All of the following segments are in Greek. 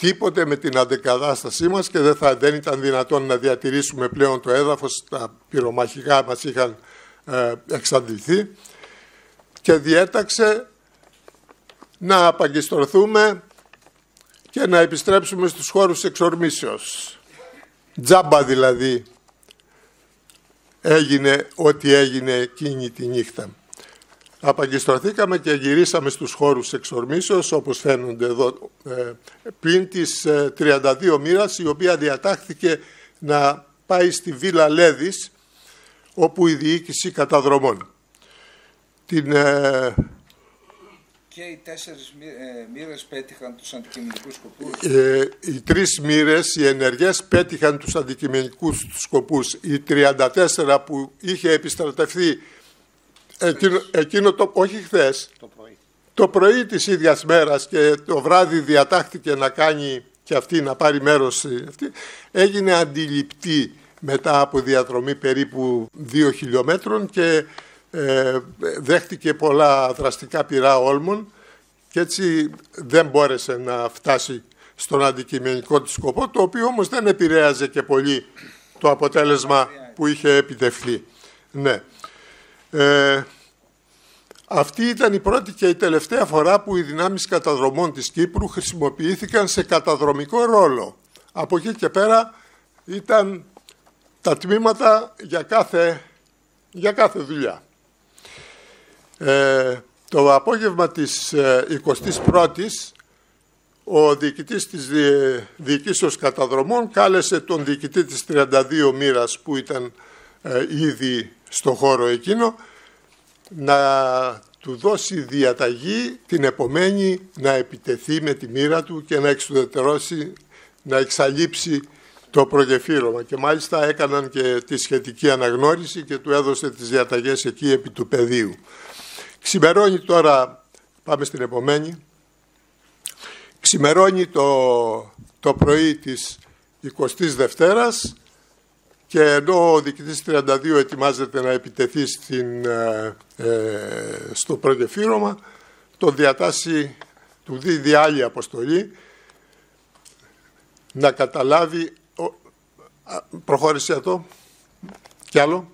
τίποτε με την αντεκατάστασή μας και δεν ήταν δυνατόν να διατηρήσουμε πλέον το έδαφος. Τα πυρομαχικά μας είχαν εξαντληθεί και διέταξε να απαγκιστρωθούμε και να επιστρέψουμε στους χώρους εξορμήσεως. Τζάμπα δηλαδή έγινε ό,τι έγινε εκείνη τη νύχτα. Απαγκιστρωθήκαμε και γυρίσαμε στους χώρους εξορμήσεως, όπως φαίνονται εδώ, πλην της 32 μοίρας, η οποία διατάχθηκε να πάει στη Βίλα Λέδης, όπου η διοίκηση καταδρομών. Και οι 4 μοίρες πέτυχαν τους αντικειμενικούς σκοπούς. Οι 3 μοίρες, οι ενεργές, πέτυχαν τους αντικειμενικούς σκοπούς. Οι 34 που είχε επιστρατευθεί όχι χθες, το πρωί της ίδιας μέρας και το βράδυ διατάχθηκε να κάνει και αυτή, να πάρει μέρος αυτή, έγινε αντιληπτή μετά από διαδρομή περίπου 2 χιλιόμετρων και δέχτηκε πολλά δραστικά πυρά όλμων και έτσι δεν μπόρεσε να φτάσει στον αντικειμενικό της σκοπό, το οποίο όμως δεν επηρέαζε και πολύ το αποτέλεσμα που είχε επιτευχθεί. Ναι. Αυτή ήταν η πρώτη και η τελευταία φορά που οι δυνάμεις καταδρομών της Κύπρου χρησιμοποιήθηκαν σε καταδρομικό ρόλο. Από εκεί και πέρα ήταν τα τμήματα για κάθε δουλειά. Το απόγευμα της 21ης ο διοικητής της διοικήσεως καταδρομών κάλεσε τον διοικητή της 32 μοίρας που ήταν ήδη στο χώρο εκείνο να του δώσει διαταγή την επομένη να επιτεθεί με τη μοίρα του και να εξουδετερώσει, να εξαλείψει το προγεφύρωμα, και μάλιστα έκαναν και τη σχετική αναγνώριση και του έδωσε τις διαταγές εκεί επί του πεδίου. Ξημερώνει τώρα, πάμε στην επομένη, ξημερώνει το πρωί της 22ης και ενώ ο διοικητής 32 ετοιμάζεται να επιτεθεί στο προγεφύρωμα, τον διατάσσει, του δίδει άλλη αποστολή να καταλάβει. Προχώρησε αυτό. Κι άλλο.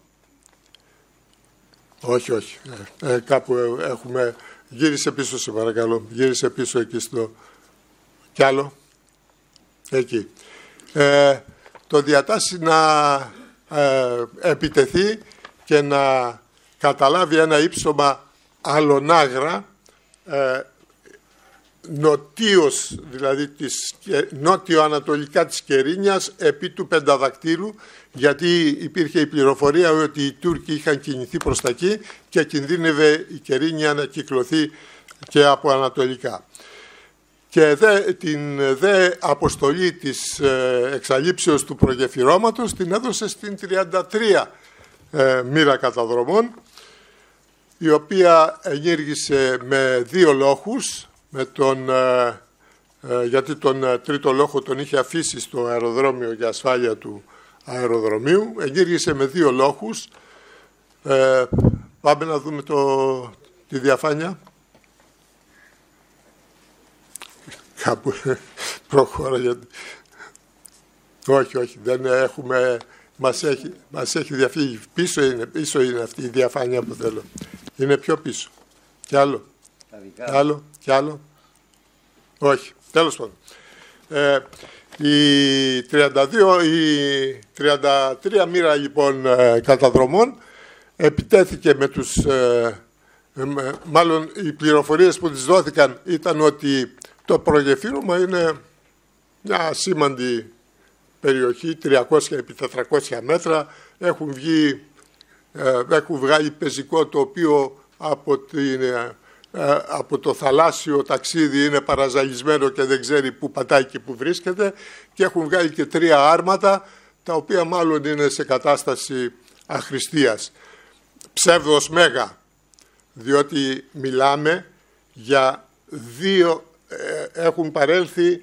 Όχι. Κάπου έχουμε. Γύρισε πίσω, σε παρακαλώ. Γύρισε πίσω εκεί στο. Κι άλλο. Εκεί. Το διατάσσει να επιτεθεί και να καταλάβει ένα ύψωμα Αλονάγρα, νοτίως, δηλαδή νότιο-ανατολικά της Κερίνιας, επί του Πενταδακτύλου, γιατί υπήρχε η πληροφορία ότι οι Τούρκοι είχαν κινηθεί προς τα εκεί και κινδύνευε η Κερίνια να κυκλωθεί και από ανατολικά. Και την αποστολή της εξαλείψεως του προγεφυρώματος την έδωσε στην 33 μοίρα καταδρομών, η οποία ενήργησε με 2 λόχους, γιατί τον τρίτο λόχο τον είχε αφήσει στο αεροδρόμιο για ασφάλεια του αεροδρομίου. Ενήργησε με 2 λόχους. Πάμε να δούμε τη διαφάνεια. Κάπου προχώρα, γιατί... Όχι, δεν έχουμε... Μας έχει διαφύγει. Πίσω είναι αυτή η διαφάνεια που θέλω. Είναι πιο πίσω. Κι άλλο. Κι άλλο. Όχι. Τέλος πάντων. Η 33 μοίρα λοιπόν καταδρομών επιτέθηκε με τους... μάλλον οι πληροφορίες που τις δόθηκαν ήταν ότι το προγεφύρωμα είναι μια σήμαντη περιοχή, 300 επί 400 μέτρα. Έχουν βγάλει πεζικό το οποίο από το θαλάσσιο ταξίδι είναι παραζαλισμένο και δεν ξέρει που πατάει και που βρίσκεται, και έχουν βγάλει και 3 άρματα τα οποία μάλλον είναι σε κατάσταση αχρηστίας. Ψεύδος μέγα, διότι μιλάμε για 2, έχουν παρέλθει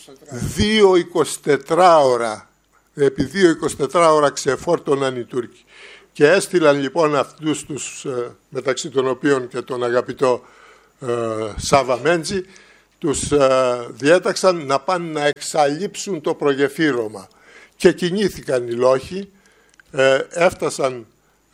2-24 ώρα, επί 2-24 ώρα ξεφόρτωναν οι Τούρκοι και έστειλαν λοιπόν αυτούς τους, μεταξύ των οποίων και τον αγαπητό Σάβα Μέντζη, τους διέταξαν να πάνε να εξαλείψουν το προγεφύρωμα. Και κινήθηκαν οι λόχοι, έφτασαν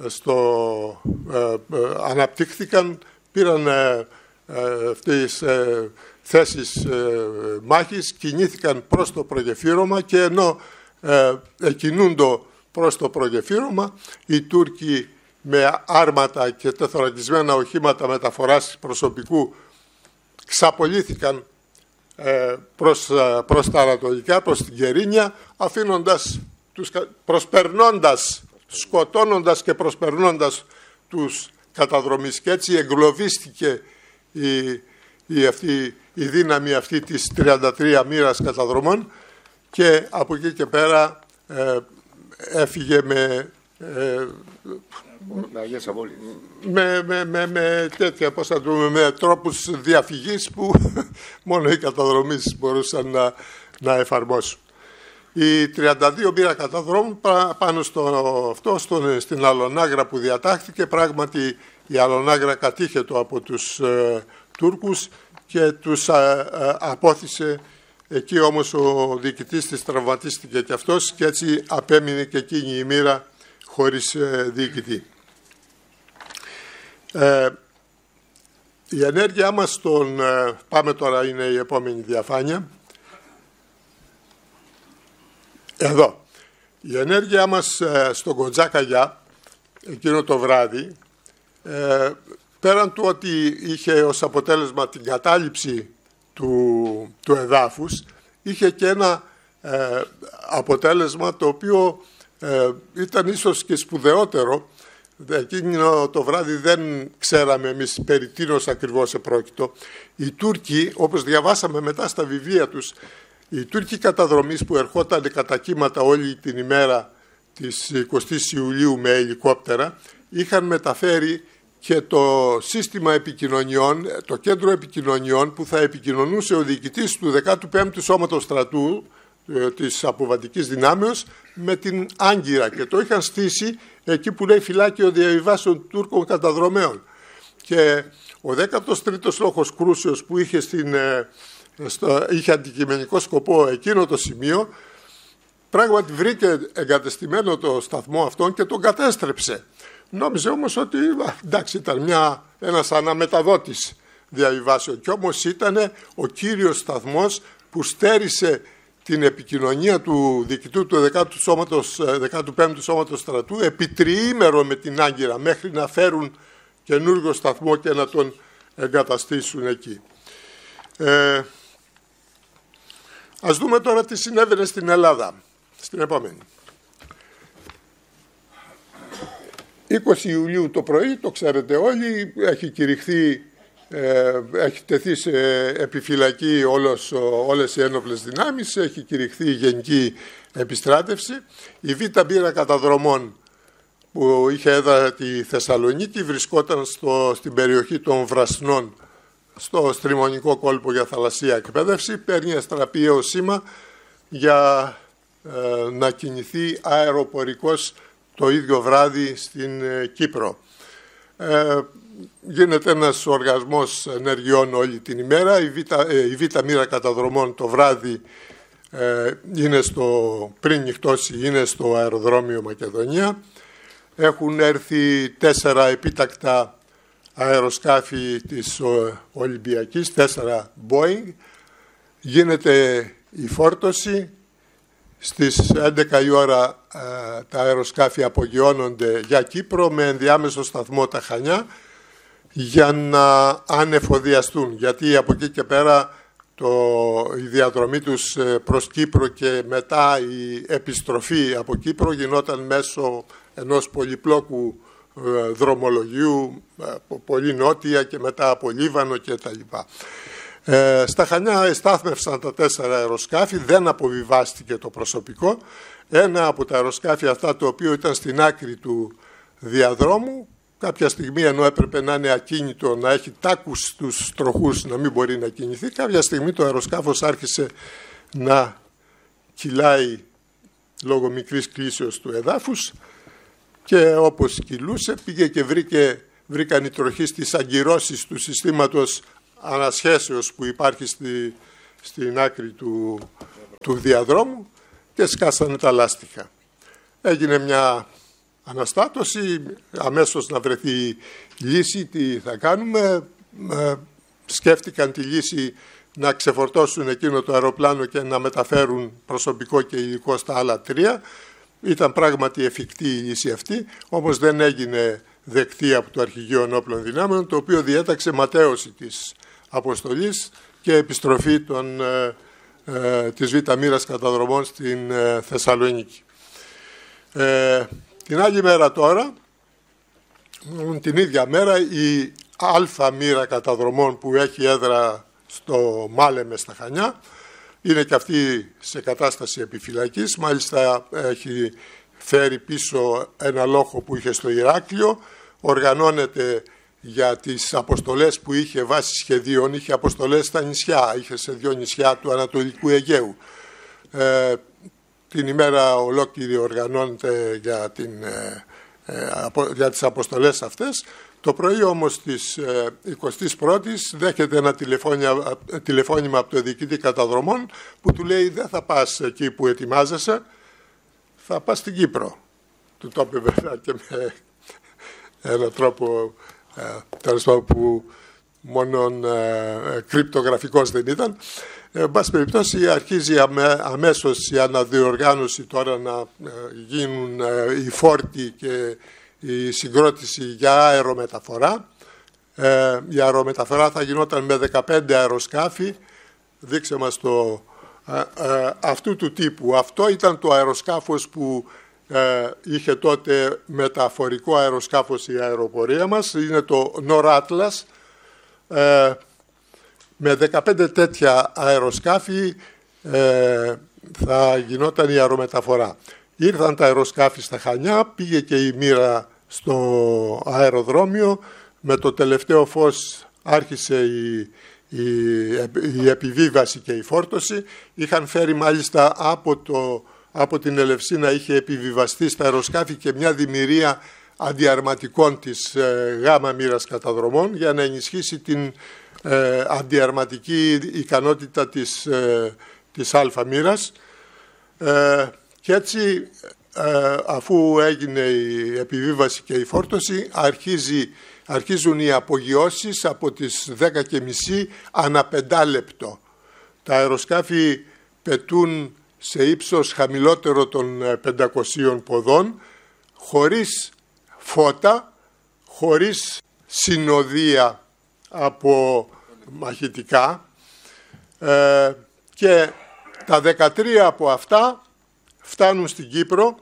αναπτύχθηκαν, πήραν τις θέσεις μάχης, κινήθηκαν προς το προγεφύρωμα και ενώ εκκινούνται προς το προγεφύρωμα, οι Τούρκοι με άρματα και τεθωρακισμένα οχήματα μεταφοράς προσωπικού ξαπολύθηκαν προς τα ανατολικά, προς την Κερίνια, προσπερνώντας, σκοτώνοντας και προσπερνώντας τους καταδρομείς. Και έτσι εγκλωβίστηκε η δύναμη αυτή της 33 μοίρας καταδρομών και από εκεί και πέρα έφυγε με τέτοια, πώς θα το πούμε, με τρόπους διαφυγής που μόνο οι καταδρομείς μπορούσαν να εφαρμόσουν. Η 32 μοίρα καταδρόμου πάνω στην Αλονάγρα που διατάχθηκε, πράγματι η Αλονάγρα κατήχετο από τους Τούρκους και τους απόθυσε. Εκεί όμως ο διοικητής της τραυματίστηκε και αυτός και έτσι απέμεινε και εκείνη η μοίρα χωρίς διοικητή. Η ενέργειά μας πάμε τώρα, είναι η επόμενη διαφάνεια. Εδώ. Η ενέργειά μας στον Κοντζάκαγιά εκείνο το βράδυ, πέραν του ότι είχε ως αποτέλεσμα την κατάληψη του εδάφους, είχε και ένα αποτέλεσμα το οποίο ήταν ίσως και σπουδαιότερο. Εκείνο το βράδυ δεν ξέραμε εμείς περί τίνος ακριβώς επρόκειτο. Οι Τούρκοι, όπως διαβάσαμε μετά στα βιβλία τους, οι Τούρκοι καταδρομείς που ερχόταν κατά κύματα όλη την ημέρα της 20ης Ιουλίου με ελικόπτερα, είχαν μεταφέρει και το σύστημα επικοινωνιών, το κέντρο επικοινωνιών που θα επικοινωνούσε ο διοικητής του 15ου Σώματος Στρατού της Αποβατικής Δυνάμεως με την Άγκυρα και το είχαν στήσει εκεί που λέει φυλάκιο διαβιβάσεων Τούρκων καταδρομέων. Και ο 13ος λόγος κρούσεως που είχε, είχε αντικειμενικό σκοπό εκείνο το σημείο, πράγματι βρήκε εγκατεστημένο το σταθμό αυτόν και τον κατέστρεψε. Νόμιζε όμως ότι εντάξει, ήταν ένας αναμεταδότης διαβιβάσεων και όμως ήταν ο κύριος σταθμός που στέρισε την επικοινωνία του διοικητού του 15ου Σώματος Στρατού επί τριήμερο με την Άγκυρα μέχρι να φέρουν καινούργιο σταθμό και να τον εγκαταστήσουν εκεί. Ας δούμε τώρα τι συνέβαινε στην Ελλάδα, στην επόμενη. 20 Ιουλίου το πρωί, το ξέρετε όλοι, έχει κηρυχθεί, έχει τεθεί σε επιφυλακή όλες οι ένοπλες δυνάμεις, έχει κηρυχθεί η γενική επιστράτευση. Η Β' Μοίρα καταδρομών που είχε έδρα τη Θεσσαλονίκη βρισκόταν στην περιοχή των Βρασνών, στο στριμονικό κόλπο για θαλασσία εκπαίδευση, παίρνει αστραπείο σήμα για να κινηθεί αεροπορικός το ίδιο βράδυ στην Κύπρο. Γίνεται ένας οργασμός ενεργειών όλη την ημέρα. Η Β' Μοίρα καταδρομών το βράδυ πριν νυχτώσει είναι στο αεροδρόμιο Μακεδονία. Έχουν έρθει 4 επίτακτα αεροσκάφη της Ολυμπιακής, 4 Boeing. Γίνεται η φόρτωση. Στις 11 η ώρα τα αεροσκάφη απογειώνονται για Κύπρο με ενδιάμεσο σταθμό τα Χανιά για να ανεφοδιαστούν, γιατί από εκεί και πέρα η διαδρομή τους προς Κύπρο και μετά η επιστροφή από Κύπρο γινόταν μέσω ενός πολυπλόκου δρομολογίου, πολύ νότια και μετά από Λίβανο και τα λοιπά. Στα Χανιά εστάθμευσαν τα 4 αεροσκάφη, δεν αποβιβάστηκε το προσωπικό. Ένα από τα αεροσκάφη αυτά, το οποίο ήταν στην άκρη του διαδρόμου, κάποια στιγμή ενώ έπρεπε να είναι ακίνητο, να έχει τάκους στους τροχούς, να μην μπορεί να κινηθεί, κάποια στιγμή το αεροσκάφος άρχισε να κυλάει λόγω μικρής κλίσεως του εδάφους και όπως κυλούσε πήγε και βρήκαν οι τροχοί στις αγκυρώσεις του συστήματος ανασχέσεως που υπάρχει στην άκρη του διαδρόμου και σκάσανε τα λάστιχα. Έγινε μια αναστάτωση, αμέσως να βρεθεί λύση. Τι θα κάνουμε? Σκέφτηκαν τη λύση να ξεφορτώσουν εκείνο το αεροπλάνο και να μεταφέρουν προσωπικό και υλικό στα άλλα 3. Ήταν πράγματι εφικτή η λύση αυτή, όμως δεν έγινε δεκτή από το Αρχηγείο Ενόπλων Δυνάμεων, το οποίο διέταξε ματαίωση της αποστολής και επιστροφή της Β' μοίρας καταδρομών στην Θεσσαλονίκη. Την άλλη μέρα τώρα, την ίδια μέρα, η Α' μοίρα καταδρομών που έχει έδρα στο Μάλεμε στα Χανιά, είναι και αυτή σε κατάσταση επιφυλακής. Μάλιστα έχει φέρει πίσω ένα λόχο που είχε στο Ηράκλειο. Οργανώνεται για τις αποστολές που είχε βάσει σχεδίων. Είχε αποστολές στα νησιά, είχε σε 2 νησιά του Ανατολικού Αιγαίου. Την ημέρα ολόκληρη οργανώνεται για τις αποστολές αυτές. Το πρωί όμως της 21ης δέχεται ένα τηλεφώνημα από το διοικητή καταδρομών που του λέει δεν θα πας εκεί που ετοιμάζεσαι, θα πας στην Κύπρο. Του το είπε βέβαια και με έναν τρόπο που μόνον κρυπτογραφικός δεν ήταν. Εν πάση περιπτώσει αρχίζει αμέσως η αναδιοργάνωση τώρα να γίνουν οι φόρτοι και η συγκρότηση για αερομεταφορά. Η αερομεταφορά θα γινόταν με 15 αεροσκάφη. Δείξε μας αυτού του τύπου. Αυτό ήταν το αεροσκάφος που είχε τότε μεταφορικό αεροσκάφος η αεροπορία μας. Είναι το Nor-Atlas. Με 15 τέτοια αεροσκάφη θα γινόταν η αερομεταφορά. Ήρθαν τα αεροσκάφη στα Χανιά, πήγε και η μοίρα στο αεροδρόμιο. Με το τελευταίο φως άρχισε η επιβίβαση και η φόρτωση. Είχαν φέρει μάλιστα από την Ελευσίνα, είχε επιβιβαστεί στα αεροσκάφη και μια δημιουργία αντιαρματικών της Γ' μοίρας καταδρομών για να ενισχύσει την αντιαρματική ικανότητα της Α' μοίρας. Και έτσι αφού έγινε η επιβίβαση και η φόρτωση αρχίζουν οι απογειώσεις από τις 10:30 ανά 5 λεπτό. Τα αεροσκάφη πετούν σε ύψος χαμηλότερο των 500 ποδών, χωρίς φώτα, χωρίς συνοδεία από μαχητικά, και τα 13 από αυτά φτάνουν στην Κύπρο.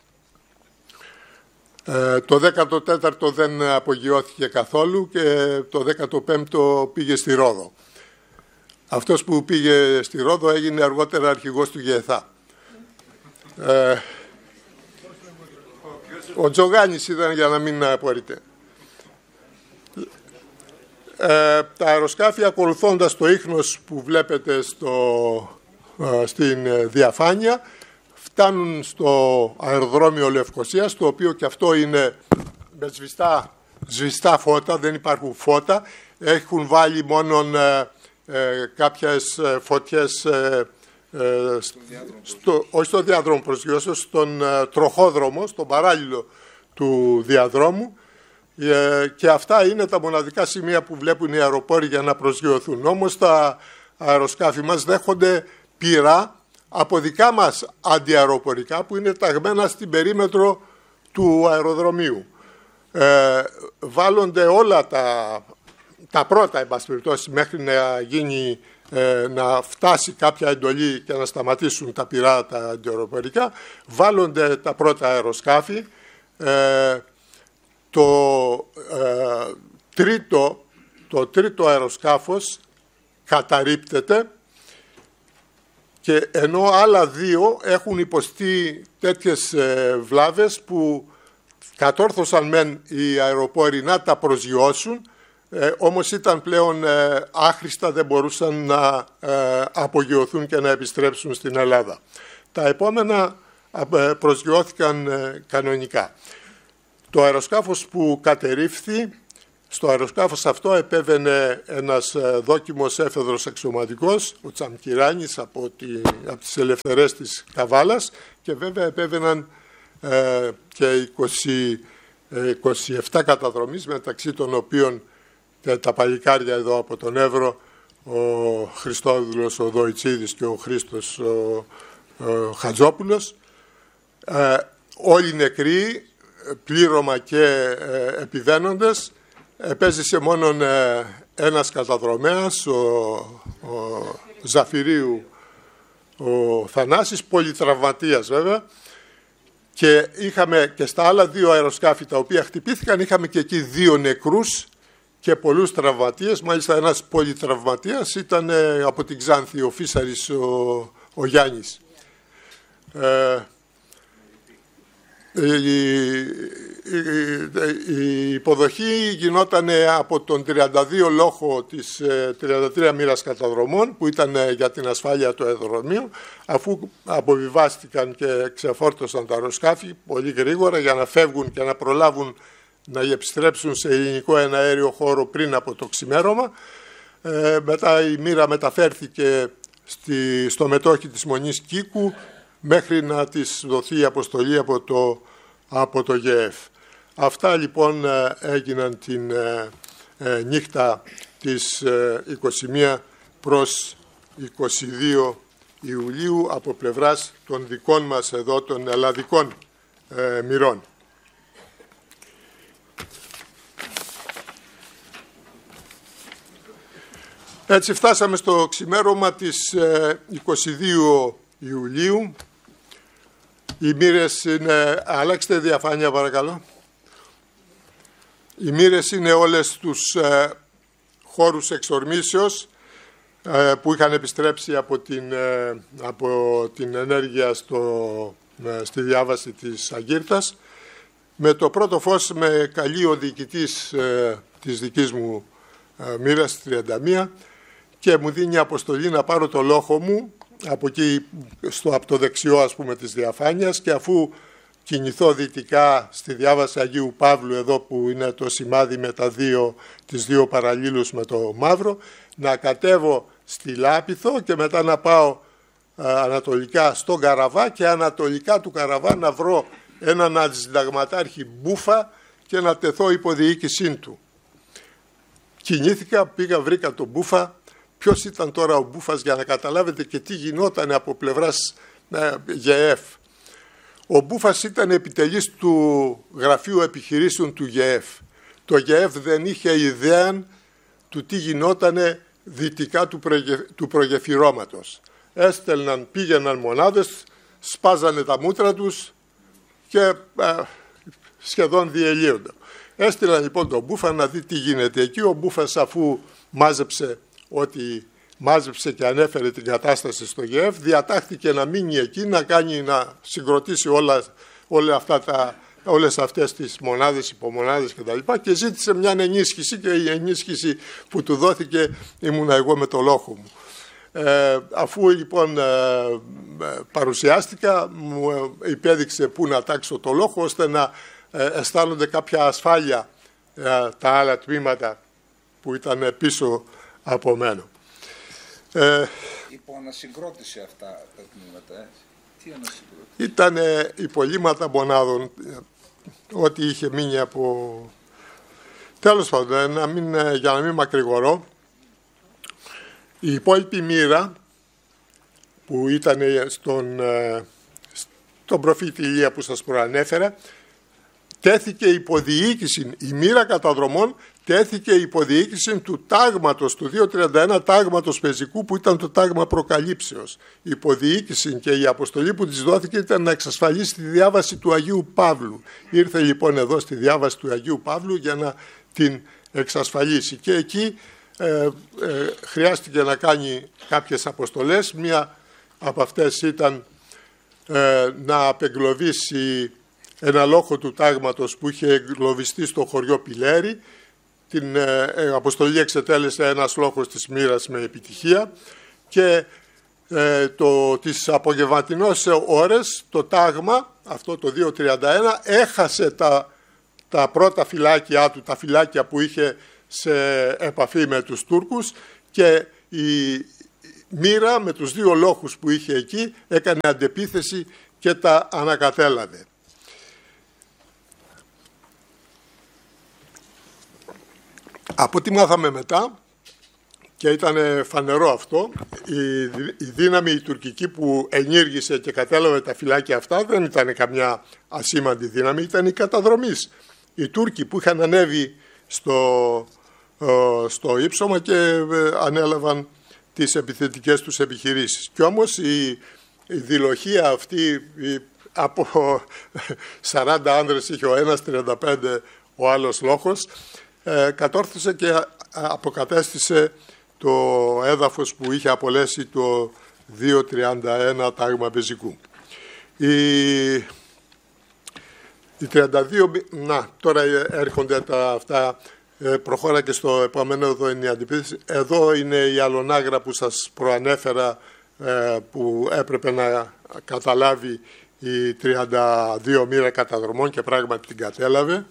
Το 14ο δεν απογειώθηκε καθόλου και το 15ο πήγε στη Ρόδο. Αυτός που πήγε στη Ρόδο έγινε αργότερα αρχηγός του ΓΕΘΑ. Ο Τζογάνης ήταν, για να μην απορείτε. Τα αεροσκάφη, ακολουθώντας το ίχνος που βλέπετε στην διαφάνεια, φτάνουν στο αεροδρόμιο Λευκωσίας, το οποίο και αυτό είναι με σβηστά φώτα, δεν υπάρχουν φώτα. Έχουν βάλει μόνον κάποιες φωτιές, όχι στο διάδρομο προσγειώσεως, στον τροχόδρομο, στον παράλληλο του διαδρόμου, και αυτά είναι τα μοναδικά σημεία που βλέπουν οι αεροπόροι για να προσγειωθούν. Όμως τα αεροσκάφη μας δέχονται πυρά από δικά μας αντιαεροπορικά που είναι ταγμένα στην περίμετρο του αεροδρομίου. Βάλλονται όλα τα πρώτα, εν πάση περιπτώσει, μέχρι να φτάσει κάποια εντολή και να σταματήσουν τα πυρά τα αντιαεροπορικά. Βάλλονται τα πρώτα αεροσκάφη. Το τρίτο αεροσκάφος καταρρίπτεται, και ενώ άλλα 2 έχουν υποστεί τέτοιες βλάβες που κατόρθωσαν μεν οι αεροπόροι να τα προσγειώσουν, όμως ήταν πλέον άχρηστα, δεν μπορούσαν να απογειωθούν και να επιστρέψουν στην Ελλάδα. Τα επόμενα προσγειώθηκαν κανονικά. Το αεροσκάφος που κατερρίφθη Στο αεροσκάφος αυτό επέβαινε ένας δόκιμος έφεδρος αξιωματικός, ο Τσαμκυράνης από τις ελευθερές της Καβάλας, και βέβαια επέβαιναν και 27 καταδρομείς, μεταξύ των οποίων τα παλικάρια εδώ από τον Εύρο, ο Χριστόδουλος, ο Δοϊτσίδης και ο Χρήστος ο Χατζόπουλος, όλοι νεκροί, πλήρωμα και επιβαίνοντες. Επέζησε μόνον ένας καταδρομέας, ο Ζαφυρίου ο Θανάσης, πολυτραυματίας βέβαια, και είχαμε και στα άλλα 2 αεροσκάφη τα οποία χτυπήθηκαν, είχαμε και εκεί 2 νεκρούς και πολλούς τραυματίες. Μάλιστα ένας πολυτραυματίας ήταν από την Ξάνθη, ο Φίσαρης ο Γιάννης. Η υποδοχή γινόταν από τον 32 λόχο της 33 μοίρας καταδρομών, που ήταν για την ασφάλεια του αεροδρομίου, αφού αποβιβάστηκαν και ξεφόρτωσαν τα αεροσκάφη πολύ γρήγορα για να φεύγουν και να προλάβουν να επιστρέψουν σε ελληνικό εναέριο χώρο πριν από το ξημέρωμα. Μετά η μοίρα μεταφέρθηκε στο μετόχι της Μονής Κίκου μέχρι να της δοθεί η αποστολή από το ΓΕΕΦ. Αυτά λοιπόν έγιναν την νύχτα της 21 προς 22 Ιουλίου από πλευράς των δικών μας εδώ των ελλαδικών μοιρών. Έτσι φτάσαμε στο ξημέρωμα της 22 Ιουλίου. Οι μοίρες είναι... Αλλάξτε διαφάνεια παρακαλώ. Οι μοίρες είναι όλες τους χώρους εξορμήσεως που είχαν επιστρέψει από την ενέργεια στη διάβαση της Αγκύρτας. Με το πρώτο φως με καλεί ο διοικητής της δικής μου μοίρας 31 και μου δίνει αποστολή να πάρω το λόχο μου από εκεί από το δεξιό ας πούμε της διαφάνειας, και αφού κινηθώ δυτικά στη διάβαση Αγίου Παύλου, εδώ που είναι το σημάδι με τις 2 παραλλήλους με το μαύρο, να κατέβω στη Λάπηθο και μετά να πάω ανατολικά στον Καραβά και ανατολικά του Καραβά να βρω έναν αντισυνταγματάρχη Μπούφα και να τεθώ υποδιοίκησή του. Κινήθηκα, πήγα, βρήκα τον Μπούφα. Ποιος ήταν τώρα ο Μπούφας, για να καταλάβετε και τι γινόταν από πλευράς ΓΕΕΦ. Ο Μπούφας ήταν επιτελής του Γραφείου Επιχειρήσεων του ΓΕΕΦ. Το ΓΕΕΦ δεν είχε ιδέα του τι γινότανε δυτικά του προγεφυρώματος. Πήγαιναν μονάδες, σπάζανε τα μούτρα τους και σχεδόν διελύονταν. Έστειλαν λοιπόν τον Μπούφα να δει τι γίνεται εκεί. Ο Μπούφας, αφού μάζεψε ό,τι μάζεψε και ανέφερε την στο ΓΕΕΦ, διατάχθηκε να μείνει εκεί, να συγκροτήσει όλες αυτές τις μονάδες, υπομονάδες κτλ. Και ζήτησε μια ενίσχυση, και η ενίσχυση που του δόθηκε ήμουνα εγώ με το λόχο μου. Αφού λοιπόν παρουσιάστηκα, μου υπέδειξε πού να τάξω το λόχο, ώστε να αισθάνονται κάποια ασφάλεια τα άλλα τμήματα που ήταν πίσω από μένα. Υποανασυγκρότησε αυτά τα τμήματα, Τι ανασυγκρότησε? Ήταν υπολείμματα μονάδων, ό,τι είχε μείνει από... Τέλος πάντων, για να μην μακρηγορώ, η υπόλοιπη μοίρα που ήταν στον προφήτη Ηλία που σας προανέφερα, τέθηκε υποδιοίκηση, η μοίρα καταδρομών τέθηκε υποδιοίκηση του τάγματος, του 231 τάγματος πεζικού, που ήταν το τάγμα προκαλύψεως. Η υποδιοίκηση και η αποστολή που της δόθηκε ήταν να εξασφαλίσει τη διάβαση του Αγίου Παύλου. Ήρθε λοιπόν εδώ στη διάβαση του Αγίου Παύλου για να την εξασφαλίσει. Και εκεί χρειάστηκε να κάνει κάποιες αποστολές. Μία από αυτές ήταν να απεγκλωβίσει ένα λόχο του τάγματος που είχε εγκλωβιστεί στο χωριό Πιλέρι. Την αποστολή εξετέλεσε ένας λόχος της μοίρας με επιτυχία, και τις απογευματινές ώρες το τάγμα, αυτό το 231, έχασε τα πρώτα φυλάκια του, τα φυλάκια που είχε σε επαφή με τους Τούρκους, και η Μοίρα με τους 2 λόχους που είχε εκεί έκανε αντεπίθεση και τα ανακατέλαβε. Από ό,τι μάθαμε μετά, και ήταν φανερό αυτό, η δύναμη η τουρκική που ενήργησε και κατέλαβε τα φυλάκια αυτά δεν ήταν καμιά ασήμαντη δύναμη, ήταν οι καταδρομείς. Οι Τούρκοι που είχαν ανέβει στο ύψωμα και ανέλαβαν τις επιθετικές τους επιχειρήσεις. Κι όμως η διλοχία αυτή, από 40 άνδρες είχε ο ένας, 35 ο άλλος λόχος, κατόρθωσε και αποκατέστησε το έδαφος που είχε απολέσει το 231 τάγμα Μπεζικού. Οι 32, τώρα έρχονται αυτά, προχώρα και στο επόμενο, εδώ είναι η αντιπίθεση. Εδώ είναι η Αλονάγρα που σας προανέφερα, που έπρεπε να καταλάβει η 32 μοίρα καταδρομών και πράγματι την κατέλαβε.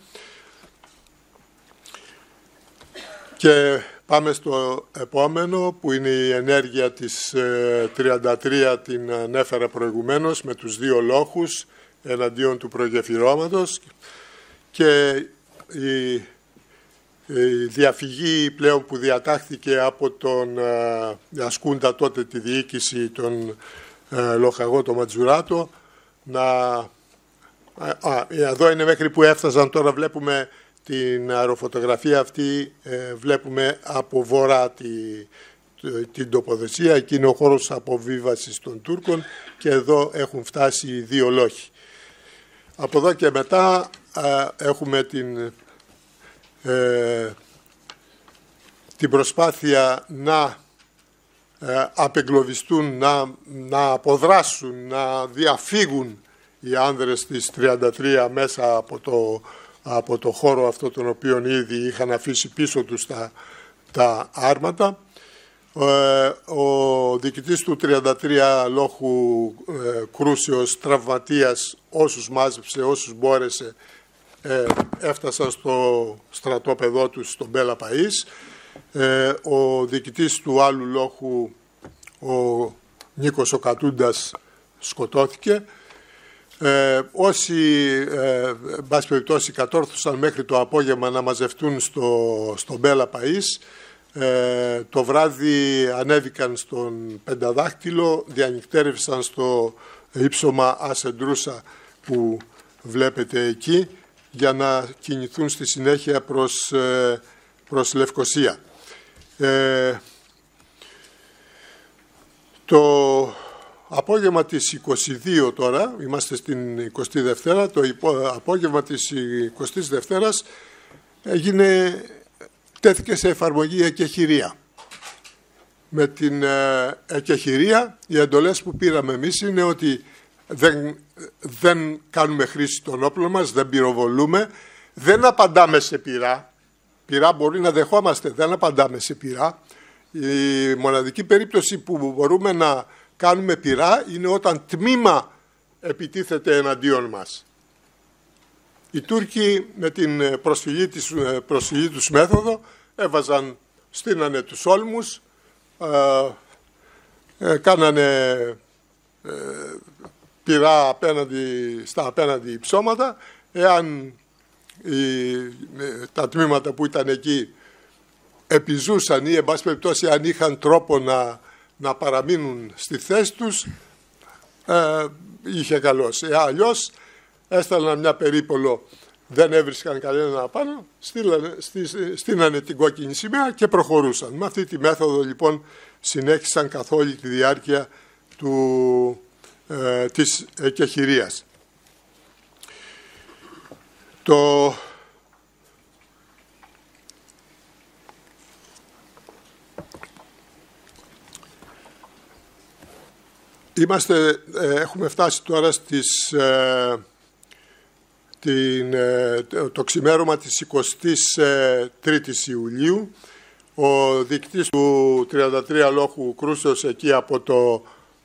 Και πάμε στο επόμενο, που είναι η ενέργεια της 33, την ανέφερα προηγουμένως, με τους 2 λόχους εναντίον του προγεφυρώματος, και η διαφυγή πλέον που διατάχθηκε από τον ασκούντα τότε τη διοίκηση, τον λοχαγό το Ματζουράτο, εδώ είναι μέχρι που έφτασαν. Τώρα βλέπουμε την αεροφωτογραφία αυτή, βλέπουμε από βορρά την τοποθεσία. Εκεί είναι ο χώρος αποβίβασης των Τούρκων και εδώ έχουν φτάσει οι 2 λόχοι. Από εδώ και μετά έχουμε την προσπάθεια να απεγκλωβιστούν, να αποδράσουν, να διαφύγουν οι άνδρες της 33 μέσα από το χώρο αυτό τον οποίο ήδη είχαν αφήσει πίσω τους τα άρματα. Ο διοικητής του 33 λόχου Κρούσιος, τραυματίας, όσους μάζεψε, όσους μπόρεσε, έφτασαν στο στρατόπεδό τους στον Μπέλα Παΐς. Ο διοικητής του άλλου λόχου, ο Νίκος ο Κατούντας, σκοτώθηκε. Όσοι, εν πάση περιπτώσει, κατόρθωσαν μέχρι το απόγευμα να μαζευτούν στον Μπέλα Παΐς, το βράδυ ανέβηκαν στον Πενταδάχτυλο, διανυκτέρευσαν στο ύψωμα Ασεντρούσα που βλέπετε εκεί, για να κινηθούν στη συνέχεια προς Λευκοσία. Το απόγευμα της 22 τώρα, είμαστε στην 22, το απόγευμα της 22ης τέθηκε σε εφαρμογή εκεχηρία. Με την εκεχηρία οι εντολές που πήραμε εμείς είναι ότι δεν κάνουμε χρήση των όπλων μας, δεν πυροβολούμε, δεν απαντάμε σε πυρά. Πυρά μπορεί να δεχόμαστε, δεν απαντάμε σε πυρά. Η μοναδική περίπτωση που μπορούμε να κάνουμε πυρά είναι όταν τμήμα επιτίθεται εναντίον μας. Οι Τούρκοι με την προσφυγή τους μέθοδο στείνανε τους όλμους, κάνανε πυρά στα απέναντι υψώματα. Εάν τα τμήματα που ήταν εκεί επιζούσαν ή εν πάση περιπτώσει αν είχαν τρόπο να παραμείνουν στη θέση τους, είχε καλώς. Αλλιώς έστελναν μια περίπολο, δεν έβρισκαν κανέναν απάνω, στείνανε την κόκκινη σημαία και προχωρούσαν. Με αυτή τη μέθοδο λοιπόν συνέχισαν καθ' όλη τη διάρκεια της εκεχηρίας. Έχουμε φτάσει τώρα το ξημέρωμα της 23ης Ιουλίου. Ο διοικητής του 33 λόχου Κρούσιος εκεί από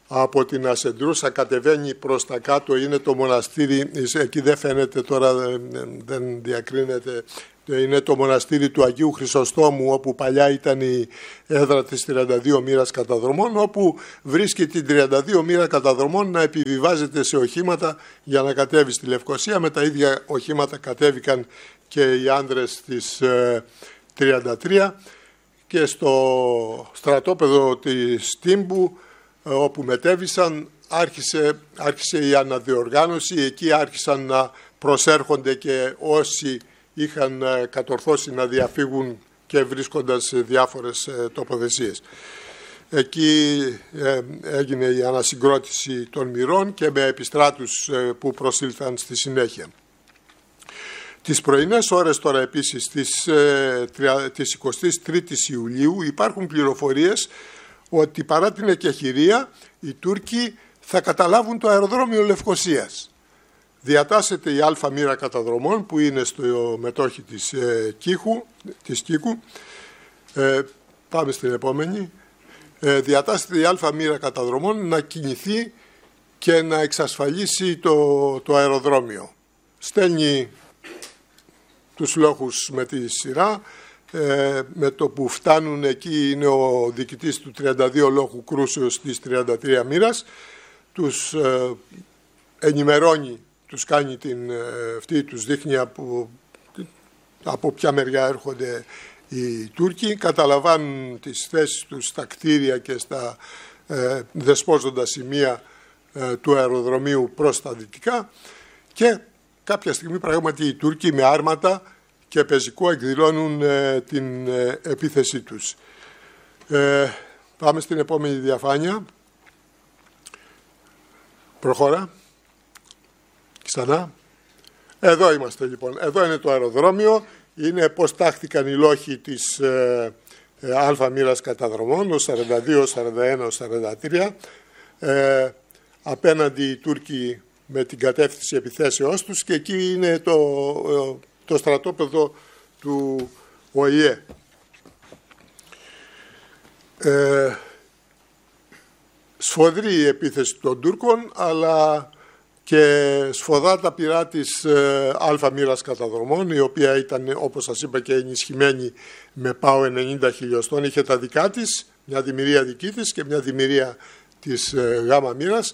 από την Ασεντρούσα κατεβαίνει προς τα κάτω, είναι το μοναστήρι, εκεί δεν φαίνεται τώρα, δεν διακρίνεται, είναι το μοναστήρι του Αγίου Χρυσοστόμου, όπου παλιά ήταν η έδρα της 32 μοίρας καταδρομών, όπου βρίσκει την 32 μοίρα καταδρομών να επιβιβάζεται σε οχήματα για να κατέβει στη Λευκοσία. Με τα ίδια οχήματα κατέβηκαν και οι άνδρες της 33 και στο στρατόπεδο της Τύμπου, όπου μετέβησαν, άρχισε η αναδιοργάνωση. Εκεί άρχισαν να προσέρχονται και όσοι είχαν κατορθώσει να διαφύγουν και βρίσκοντας σε διάφορες τοποθεσίες. Εκεί έγινε η ανασυγκρότηση των μοιρών και με επιστράτους που προσήλθαν στη συνέχεια. Τις πρωινές ώρες τώρα επίσης της 23ης Ιουλίου υπάρχουν πληροφορίες ότι παρά την εκεχηρία οι Τούρκοι θα καταλάβουν το αεροδρόμιο Λευκοσίας. Διατάσσεται η Α μοίρα καταδρομών που είναι στο μετόχι της Κίκου. Πάμε στην επόμενη. Διατάσσεται η Α μοίρα καταδρομών να κινηθεί και να εξασφαλίσει το αεροδρόμιο. Στέλνει τους λόχους με τη σειρά. Με το που φτάνουν εκεί είναι ο διοικητής του 32 λόχου κρούσεως της 33 μοίρας. Τους ενημερώνει, τους κάνει τους δείχνει από ποια μεριά έρχονται οι Τούρκοι. Καταλαβαίνουν τις θέσεις τους στα κτίρια και στα δεσπόζοντα σημεία του αεροδρομίου προς τα δυτικά και κάποια στιγμή πράγματι οι Τούρκοι με άρματα και πεζικό εκδηλώνουν την επίθεσή τους. Πάμε στην επόμενη διαφάνεια. Προχώρα. Ξανά. Εδώ είμαστε λοιπόν. Εδώ είναι το αεροδρόμιο. Είναι πώς τάχθηκαν οι λόχοι της Α μοίρας καταδρομών, ο 42, 41, 43. Απέναντι οι Τούρκοι με την κατεύθυνση επιθέσεώς τους και εκεί είναι το στρατόπεδο του ΟΗΕ. Σφοδρή η επίθεση των Τούρκων, αλλά και σφοδρά τα πυρά της Α μοίρας καταδρομών, η οποία ήταν, όπως σας είπα, και ενισχυμένη με ΠΑΟ 90 χιλιοστών. Είχε τα δικά της, μια δημιουργία δική της και μια δημιουργία της Γ μοίρας.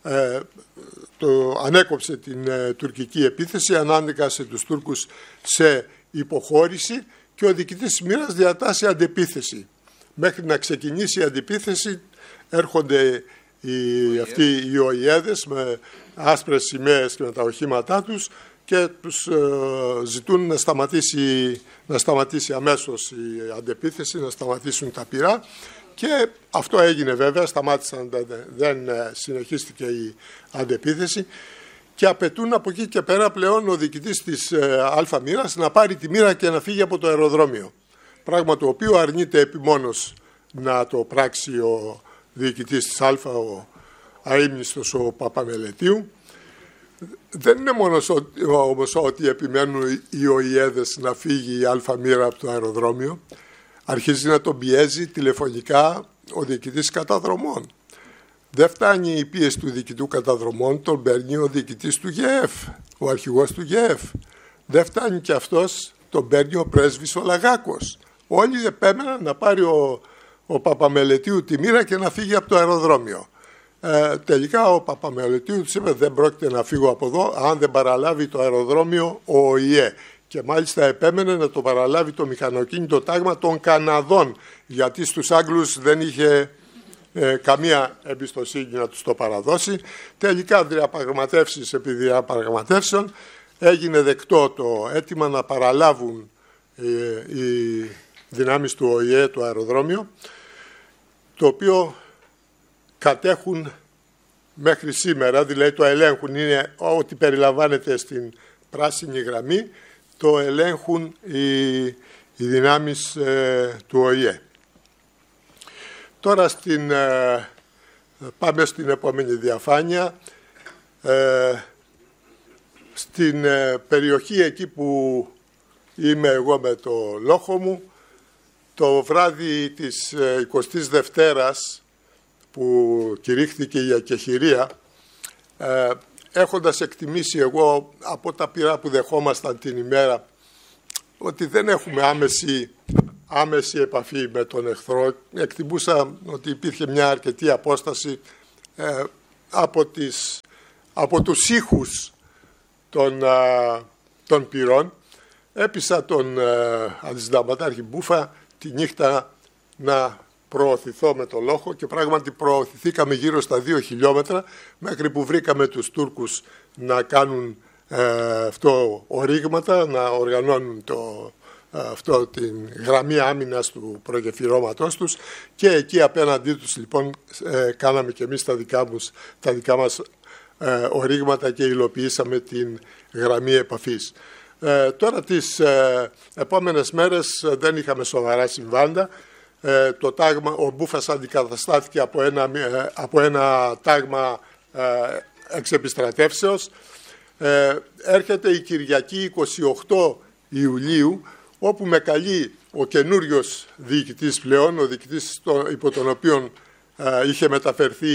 Ανέκοψε την τουρκική επίθεση, ανάνεκασε τους Τούρκους σε υποχώρηση και ο διοικητής της μοίρας διατάσσει αντεπίθεση. Μέχρι να ξεκινήσει η αντεπίθεση έρχονται αυτοί οι ΟΗΕδες με άσπρες σημαίες και με τα οχήματά τους και τους ζητούν να σταματήσει αμέσως η αντεπίθεση, να σταματήσουν τα πυρά. Και αυτό έγινε βέβαια, σταμάτησαν, δεν συνεχίστηκε η αντεπίθεση και απαιτούν από εκεί και πέρα πλέον ο διοικητής της Α μοίρας να πάρει τη μοίρα και να φύγει από το αεροδρόμιο. Πράγμα το οποίο αρνείται επιμόνως να το πράξει ο διοικητής της Α, ο αείμνηστος ο Παπαμελετίου. Δεν είναι όμως ότι επιμένουν οι ΟΗΕδες να φύγει η Α μοίρα από το αεροδρόμιο. Αρχίζει να τον πιέζει τηλεφωνικά ο διοικητής καταδρομών. Δεν φτάνει η πίεση του διοικητού καταδρομών, τον παίρνει ο διοικητής του ΓΕΕΦ, ο αρχηγός του ΓΕΕΦ. Δεν φτάνει και αυτός, τον παίρνει ο πρέσβης ο Λαγάκος. Όλοι επέμεναν να πάρει ο Παπαμελετίου τη μοίρα και να φύγει από το αεροδρόμιο. Τελικά ο Παπαμελετίου του είπε: δεν πρόκειται να φύγω από εδώ αν δεν παραλάβει το αεροδρόμιο ο ΟΗΕ. Και μάλιστα επέμενε να το παραλάβει το μηχανοκίνητο τάγμα των Καναδών, γιατί στους Άγγλους δεν είχε καμία εμπιστοσύνη να τους το παραδώσει. Τελικά διαπραγματεύσεις επί διαπραγματεύσεων έγινε δεκτό το αίτημα να παραλάβουν οι δυνάμεις του ΟΗΕ το αεροδρόμιο, το οποίο κατέχουν μέχρι σήμερα, δηλαδή το ελέγχουν, είναι ό,τι περιλαμβάνεται στην πράσινη γραμμή, το ελέγχουν οι δυνάμεις του ΟΗΕ. Τώρα πάμε στην επόμενη διαφάνεια. Στην περιοχή εκεί που είμαι εγώ με το λόχο μου, το βράδυ της 22ης που κηρύχθηκε η ακεχηρία, έχοντας εκτιμήσει εγώ από τα πυρά που δεχόμασταν την ημέρα ότι δεν έχουμε άμεση επαφή με τον εχθρό, εκτιμούσα ότι υπήρχε μια αρκετή απόσταση από τους ήχους των πυρών. Έπεισα τον αντισυνταγματάρχη Μπούφα τη νύχτα να προωθηθώ με το λόχο και πράγματι προωθηθήκαμε γύρω στα 2 χιλιόμετρα μέχρι που βρήκαμε τους Τούρκους να κάνουν ορίγματα, να οργανώνουν την γραμμή άμυνας του προγεφυρώματός τους, και εκεί απέναντί τους λοιπόν κάναμε και εμείς τα δικά μας ορίγματα και υλοποιήσαμε την γραμμή επαφής. Τώρα τις επόμενες μέρες δεν είχαμε σοβαρά συμβάντα. Το τάγμα, ο Μπούφας αντικαταστάθηκε από ένα τάγμα εξεπιστρατεύσεως. Έρχεται η Κυριακή 28 Ιουλίου, όπου με καλεί ο καινούριος διοικητής πλέον, ο διοικητής υπό τον οποίο είχε μεταφερθεί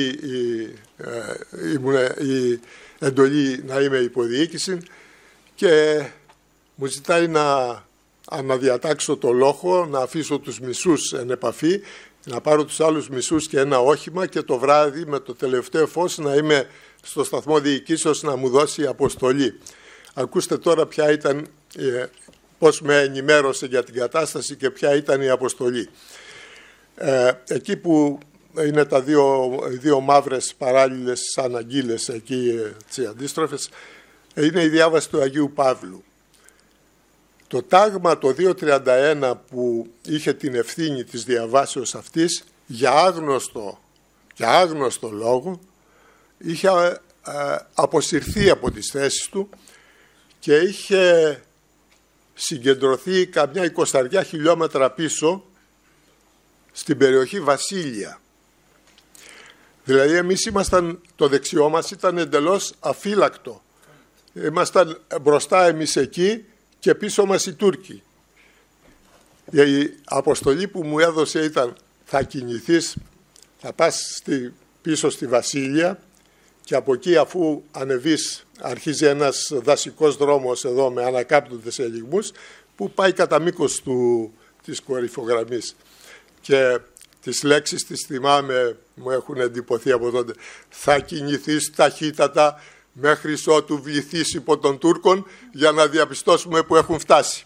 η εντολή να είμαι υποδιοίκηση, και μου ζητάει να αναδιατάξω το λόχο, να αφήσω τους μισούς εν επαφή, να πάρω τους άλλους μισούς και ένα όχημα, και το βράδυ με το τελευταίο φως να είμαι στο σταθμό διοικήσεως να μου δώσει αποστολή. Ακούστε τώρα πώς με ενημέρωσε για την κατάσταση και ποια ήταν η αποστολή. Εκεί που είναι οι δύο μαύρες παράλληλες αναγγείλες εκεί, αντίστροφες, είναι η διάβαση του Αγίου Παύλου. Το τάγμα το 231 που είχε την ευθύνη της διαβάσεως αυτής, για άγνωστο λόγο, είχε αποσυρθεί από τις θέσεις του και είχε συγκεντρωθεί καμιά 20 χιλιόμετρα πίσω στην περιοχή Βασίλεια. Δηλαδή εμείς το δεξιό μας ήταν εντελώς αφύλακτο. Ήμασταν μπροστά εμείς εκεί και πίσω μας οι Τούρκοι. Η αποστολή που μου έδωσε ήταν: θα κινηθείς, θα πας πίσω στη Βασίλεια, και από εκεί, αφού ανεβείς, αρχίζει ένας δασικός δρόμος εδώ με ανακάπτοντες ελιγμούς που πάει κατά μήκος της κορυφογραμμής. Και τις λέξεις τις θυμάμαι, μου έχουν εντυπωθεί από τότε: θα κινηθείς ταχύτατα μέχρι ότου βληθείς υπό των Τούρκων, για να διαπιστώσουμε που έχουν φτάσει.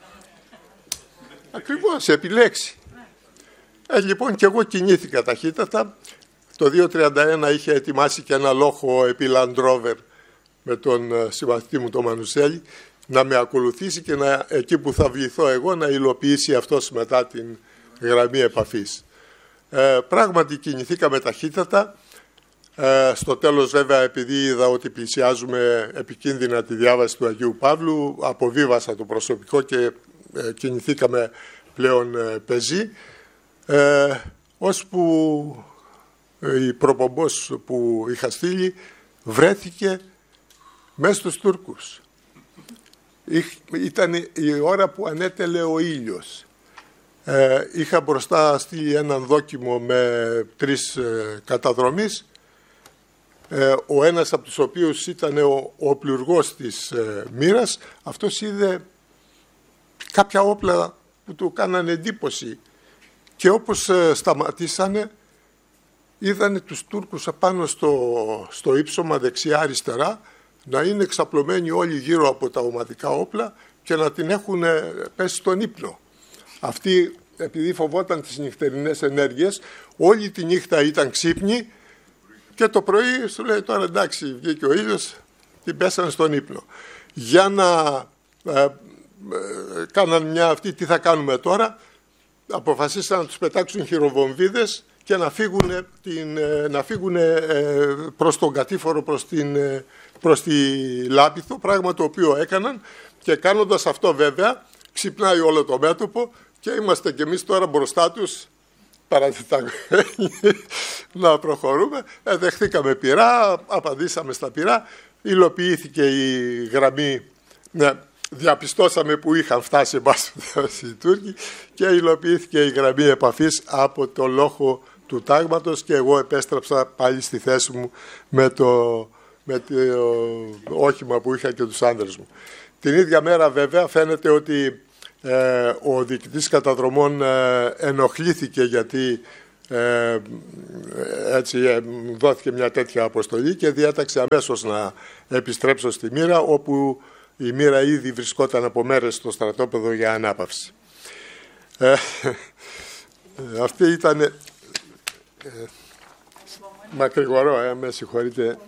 Ακριβώς, επιλέξει. Λοιπόν, και εγώ κινήθηκα ταχύτατα. Το 231 είχε ετοιμάσει και ένα λόχο επί Land Rover με τον συμμαθητή μου τον Μανουσέλη να με ακολουθήσει, και εκεί που θα βληθώ εγώ να υλοποιήσει αυτός μετά την γραμμή επαφής. Πράγματι κινηθήκαμε ταχύτατα. Στο τέλος βέβαια, επειδή είδα ότι πλησιάζουμε επικίνδυνα τη διάβαση του Αγίου Παύλου, αποβίβασα το προσωπικό και κινηθήκαμε πλέον πεζοί, ώσπου η προπομπός που είχα στείλει βρέθηκε μέσα στους Τούρκους. Ήταν η ώρα που ανέτελε ο ήλιος. Είχα μπροστά στείλει έναν δόκιμο με 3 καταδρομείς, ο ένας από τους οποίους ήταν ο πλουργός της μοίρας. Αυτός είδε κάποια όπλα που του κάνανε εντύπωση, και όπως σταματήσανε είδανε τους Τούρκους απάνω στο ύψωμα δεξιά-αριστερά να είναι εξαπλωμένοι όλοι γύρω από τα ομαδικά όπλα και να την έχουν πέσει στον ύπνο. Αυτοί, επειδή φοβόταν τις νυχτερινές ενέργειες, όλη τη νύχτα ήταν ξύπνοι, και το πρωί σου λέει: τώρα εντάξει, βγήκε ο ήλιος, την πέσανε στον ύπνο. Για να κάναν αυτή, τι θα κάνουμε τώρα, αποφασίσαν να τους πετάξουν χειροβομβίδες και να φύγουν προς τον κατήφορο, προς τη Λάπηθο, πράγμα το οποίο έκαναν, και κάνοντας αυτό βέβαια ξυπνάει όλο το μέτωπο και είμαστε κι εμείς τώρα μπροστά τους παρατηταγμένοι να προχωρούμε. Δεχθήκαμε πυρά, απαντήσαμε στα πυρά, υλοποιήθηκε η γραμμή, διαπιστώσαμε που είχαν φτάσει οι Τούρκοι και υλοποιήθηκε η γραμμή επαφής από το λόχο του τάγματος και εγώ επέστρεψα πάλι στη θέση μου με το όχημα που είχα και τους άντρες μου. Την ίδια μέρα βέβαια φαίνεται ότι ο διοικητής καταδρομών ενοχλήθηκε γιατί έτσι δόθηκε μια τέτοια αποστολή και διέταξε αμέσως να επιστρέψω στη Μύρα, όπου η Μύρα ήδη βρισκόταν από μέρες στο στρατόπεδο για ανάπαυση. Αυτή ήταν... μακρηγορώ, με συγχωρείτε.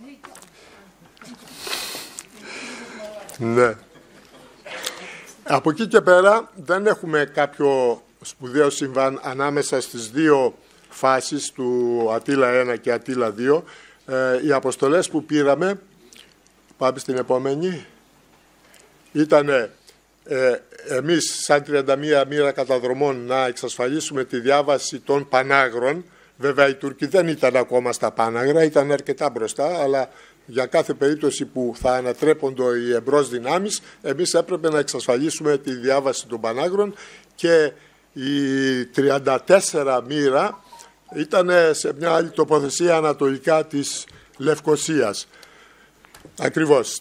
Ναι. Από εκεί και πέρα δεν έχουμε κάποιο σπουδαίο συμβάν ανάμεσα στις δύο φάσεις του Αττήλα 1 και Αττήλα 2. Οι αποστολές που πήραμε, πάμε στην επόμενη, ήταν εμείς σαν 31 μοίρα καταδρομών να εξασφαλίσουμε τη διάβαση των Πανάγρων. Βέβαια οι Τούρκοι δεν ήταν ακόμα στα Πάναγρα, ήταν αρκετά μπροστά, αλλά για κάθε περίπτωση που θα ανατρέπονται οι εμπρός δυνάμεις, εμείς έπρεπε να εξασφαλίσουμε τη διάβαση των Πανάγρων και η 34 μοίρα ήταν σε μια άλλη τοποθεσία ανατολικά της Λευκωσίας. Ακριβώς,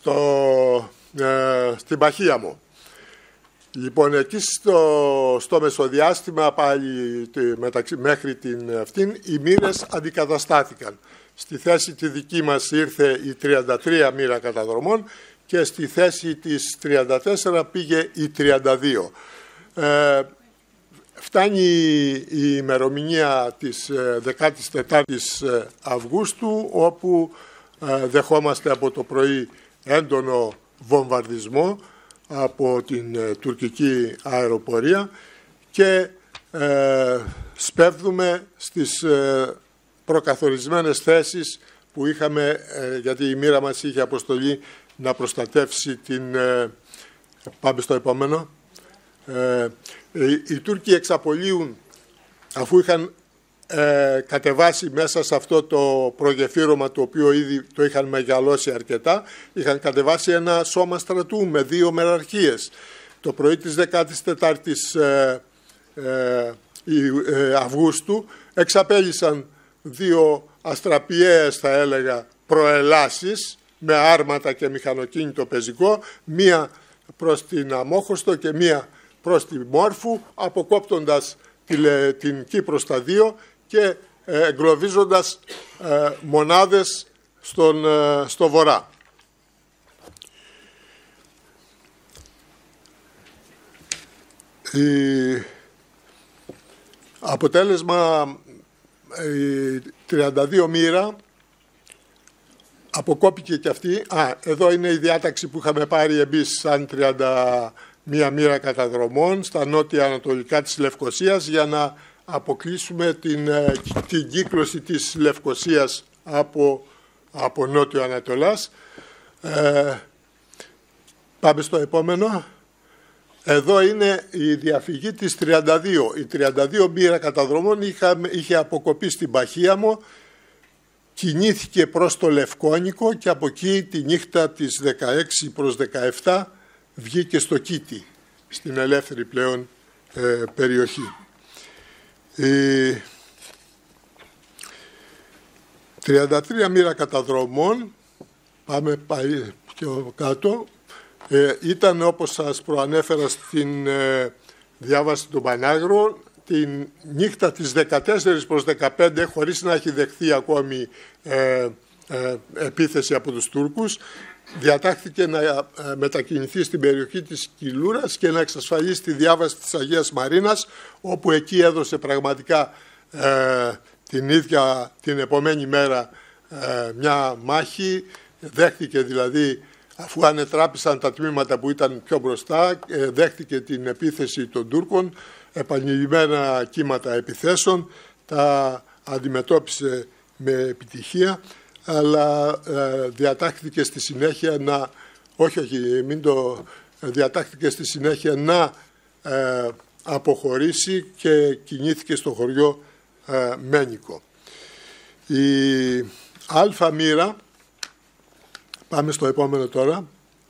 στην Παχίαμο. Λοιπόν, εκεί στο μεσοδιάστημα πάλι μέχρι την αυτήν, οι μοίρες αντικαταστάθηκαν. Στη θέση τη δική μας ήρθε η 33 μοίρα καταδρομών και στη θέση της 34 πήγε η 32. Φτάνει η ημερομηνία της 14ης Αυγούστου, όπου δεχόμαστε από το πρωί έντονο βομβαρδισμό από την τουρκική αεροπορία και σπέβδουμε στις προκαθορισμένες θέσεις που είχαμε, γιατί η μοίρα μας είχε αποστολή να προστατεύσει την... Πάμε στο επόμενο. Οι Τούρκοι εξαπολύουν, αφού είχαν κατεβάσει μέσα σε αυτό το προγεφύρωμα, το οποίο ήδη το είχαν μεγαλώσει αρκετά, είχαν κατεβάσει ένα σώμα στρατού με 2 μεραρχίες. Το πρωί της 14ης Αυγούστου εξαπέλυσαν 2 αστραπιαίες, θα έλεγα, προελάσεις με άρματα και μηχανοκίνητο πεζικό, μία προς την Αμόχωστο και μία προς τη Μόρφου, αποκόπτοντας την Κύπρο στα 2 και εγκλωβίζοντας μονάδες στο βορρά. Αποτέλεσμα, η 32 μοίρα αποκόπηκε και αυτή. Εδώ είναι η διάταξη που είχαμε πάρει εμείς σαν 31 μοίρα καταδρομών στα νότια ανατολικά της Λευκωσίας, για να αποκλείσουμε την κύκλωση της Λευκωσίας από νότιο Ανατολάς. Πάμε στο επόμενο. Εδώ είναι η διαφυγή της 32. Η 32 μοίρα καταδρομών είχε αποκοπεί στην Παχίαμο, κινήθηκε προς το Λευκόνικο και από εκεί τη νύχτα της 16 προς 17 βγήκε στο Κίτι, στην ελεύθερη πλέον περιοχή. Η 33 μοίρα καταδρομών, πάμε πάλι πιο κάτω, ήταν, όπως σας προανέφερα στην διάβαση του Πανάγρου, την νύχτα της 14 προς 15, χωρίς να έχει δεχθεί ακόμη επίθεση από τους Τούρκους, διατάχθηκε να μετακινηθεί στην περιοχή της Κιλούρας και να εξασφαλίσει τη διάβαση της Αγίας Μαρίνας, όπου εκεί έδωσε πραγματικά την επομένη μέρα μια μάχη. Δέχτηκε δηλαδή, αφού ανετράπησαν τα τμήματα που ήταν πιο μπροστά, δέχτηκε την επίθεση των Τούρκων, επανειλημμένα κύματα επιθέσεων, τα αντιμετώπισε με επιτυχία, αλλά διατάχθηκε στη συνέχεια διατάχθηκε στη συνέχεια να αποχωρήσει και κινήθηκε στο χωριό Μένικο. Η Αλφα μοίρα, πάμε στο επόμενο τώρα,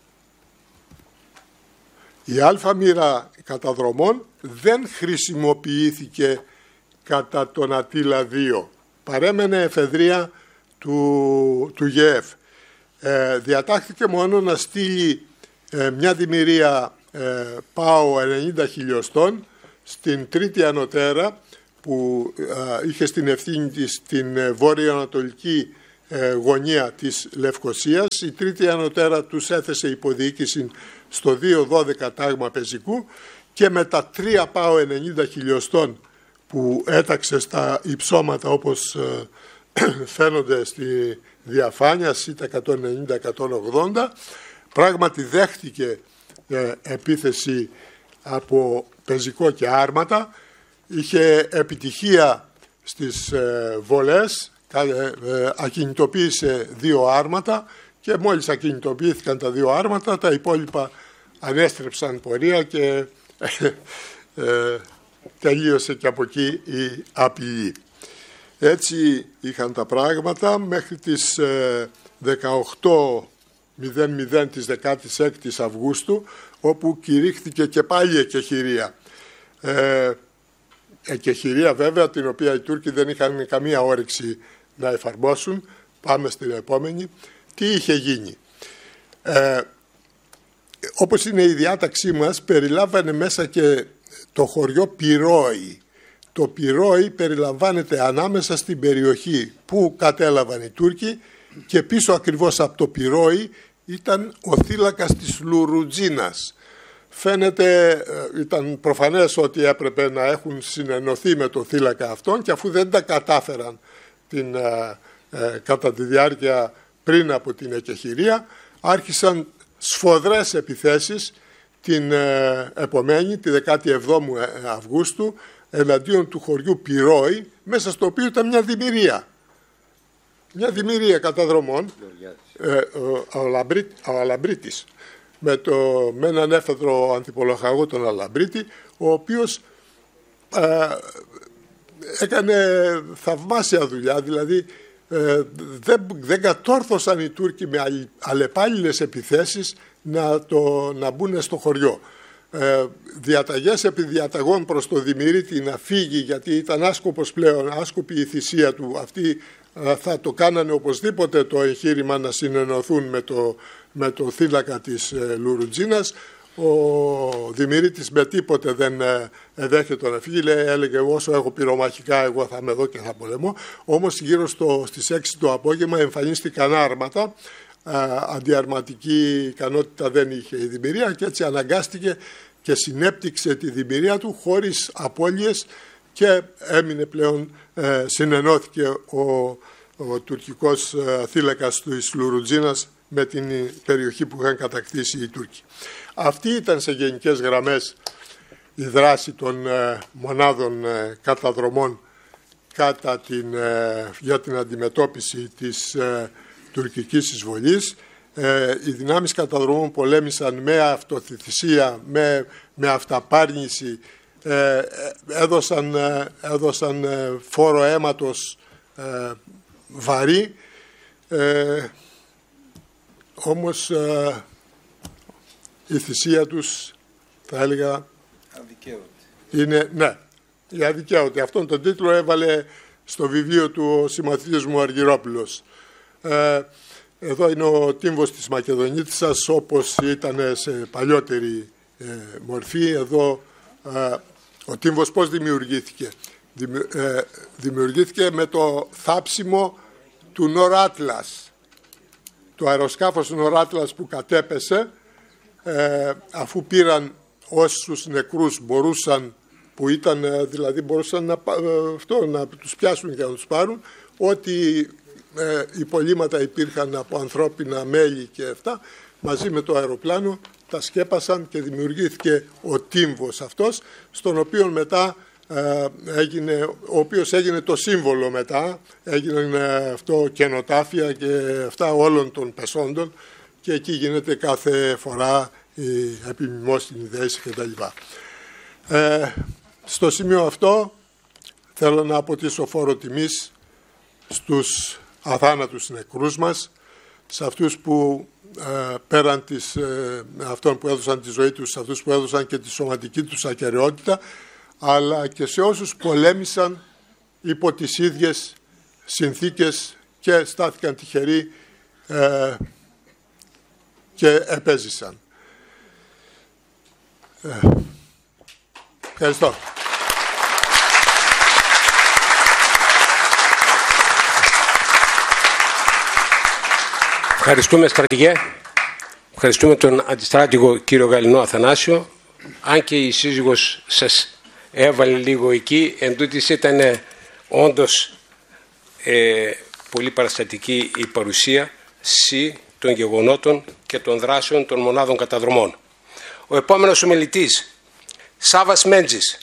η Αλφα μοίρα καταδρομών δεν χρησιμοποιήθηκε κατά τον Αττήλα 2. παρέμενε εφεδρεία του ΓΕΕΦ. Διατάχθηκε μόνο να στείλει μια δημιουργία ΠΑΟ 90 χιλιοστών στην τρίτη ανωτέρα που είχε στην ευθύνη της την βόρειο-ανατολική γωνία της Λευκωσίας. Η τρίτη ανωτέρα τους έθεσε υποδιοίκηση στο 2-12 τάγμα πεζικού και με τα 3 ΠΑΟ 90 χιλιοστών που έταξε στα υψώματα όπως φαίνονται στη διαφάνεια, ΣΥΤΑ 190-180, πράγματι δέχτηκε επίθεση από πεζικό και άρματα, είχε επιτυχία στις βολές, ακινητοποίησε 2 άρματα και μόλις ακινητοποιήθηκαν τα 2 άρματα τα υπόλοιπα ανέστρεψαν πορεία και τελείωσε και από εκεί η απειλή. Έτσι είχαν τα πράγματα μέχρι τις 18:00 της 16ης Αυγούστου, όπου κηρύχθηκε και πάλι εκεχηρία. Εκεχηρία βέβαια την οποία οι Τούρκοι δεν είχαν καμία όρεξη να εφαρμόσουν. Πάμε στην επόμενη. Τι είχε γίνει? Όπως είναι η διάταξή μας, περιλάμβανε μέσα και το χωριό Πυρόη. Το Πυρόη περιλαμβάνεται ανάμεσα στην περιοχή που κατέλαβαν οι Τούρκοι και πίσω ακριβώς από το Πυρόη ήταν ο θύλακας της Λουρουτζίνας. Φαίνεται, ήταν προφανές ότι έπρεπε να έχουν συνενωθεί με το θύλακα αυτόν και αφού δεν τα κατάφεραν κατά τη διάρκεια πριν από την εκεχηρία, άρχισαν σφοδρές επιθέσεις την επομένη, τη 17η Αυγούστου, εναντίον του χωριού Πυρόη, μέσα στο οποίο ήταν μια δημιουργία. Μια δημιουργία καταδρομών, ο Αλαμπρίτης, με έναν έφεδρο ανθιπολοχαγό τον Αλαμπρίτη, ο οποίος έκανε θαυμάσια δουλειά, δηλαδή δεν κατόρθωσαν οι Τούρκοι με αλλεπάλληλες επιθέσεις να μπουν στο χωριό. Διαταγές επί διαταγών προς το Δημηρίτη να φύγει, γιατί ήταν άσκοπος πλέον, άσκοπη η θυσία του. Αυτοί θα το κάνανε οπωσδήποτε το εγχείρημα να συνενωθούν με το θύλακα της Λουρουτζίνας. Ο Δημηρίτης με τίποτε δεν δέχεται να φύγει, έλεγε όσο έχω πυρομαχικά εγώ θα είμαι εδώ και θα πολεμώ. Όμως γύρω στις 6 το απόγευμα εμφανίστηκαν άρματα, αντιαρματική ικανότητα δεν είχε η δημιουργία και έτσι αναγκάστηκε και συνέπτυξε τη δημιουργία του χωρίς απώλειες και έμεινε πλέον, συνενώθηκε ο τουρκικός θύλακας της Λουρουτζίνας με την περιοχή που είχαν κατακτήσει οι Τούρκοι. Αυτή ήταν σε γενικές γραμμές η δράση των μονάδων καταδρομών για την αντιμετώπιση της τουρκικής εισβολής. Οι δυνάμεις καταδρομών πολέμησαν με αυτοθυσία, με αυταπάρνηση, έδωσαν φόρο αίματος βαρύ, όμως η θυσία τους, θα έλεγα, είναι, ναι, η αδικαίωτη. Αυτόν τον τίτλο έβαλε στο βιβλίο του ο συμμαθητής μου Αργυρόπουλος. Εδώ είναι ο τύμβος της Μακεδονίτισσας όπως ήταν σε παλιότερη μορφή. Εδώ ο τύμβος πώς δημιουργήθηκε? Δημιουργήθηκε με το θάψιμο του Νοράτλας. Το αεροσκάφος του Νοράτλας που κατέπεσε, αφού πήραν όσους νεκρούς μπορούσαν, που ήταν, δηλαδή μπορούσαν να τους πιάσουν και να τους πάρουν, ότι υπολείμματα υπήρχαν από ανθρώπινα μέλη και αυτά, μαζί με το αεροπλάνο τα σκέπασαν και δημιουργήθηκε ο τύμβος αυτός, στον οποίο μετά ο οποίος έγινε το σύμβολο μετά, έγινε αυτό καινοτάφια και αυτά όλων των πεσόντων και εκεί γίνεται κάθε φορά η επιμνημόσυνη δέση κτλ. Στο σημείο αυτό θέλω να αποτίσω φόρο τιμής στους αθάνατους νεκρούς μας, σε αυτούς που πέραν αυτών που έδωσαν τη ζωή τους, σε αυτούς που έδωσαν και τη σωματική τους ακεραιότητα, αλλά και σε όσους πολέμησαν υπό τις ίδιες συνθήκες και στάθηκαν τυχεροί και επέζησαν. Ευχαριστώ. Ευχαριστούμε, στρατηγέ. Ευχαριστούμε τον αντιστράτηγο κύριο Γαλινό Αθανάσιο. Αν και η σύζυγος σας έβαλε λίγο εκεί, εντούτοις ήταν όντως πολύ παραστατική η παρουσίαση των γεγονότων και των δράσεων των μονάδων καταδρομών. Ο επόμενος ομιλητής, Σάββας Μέντζης.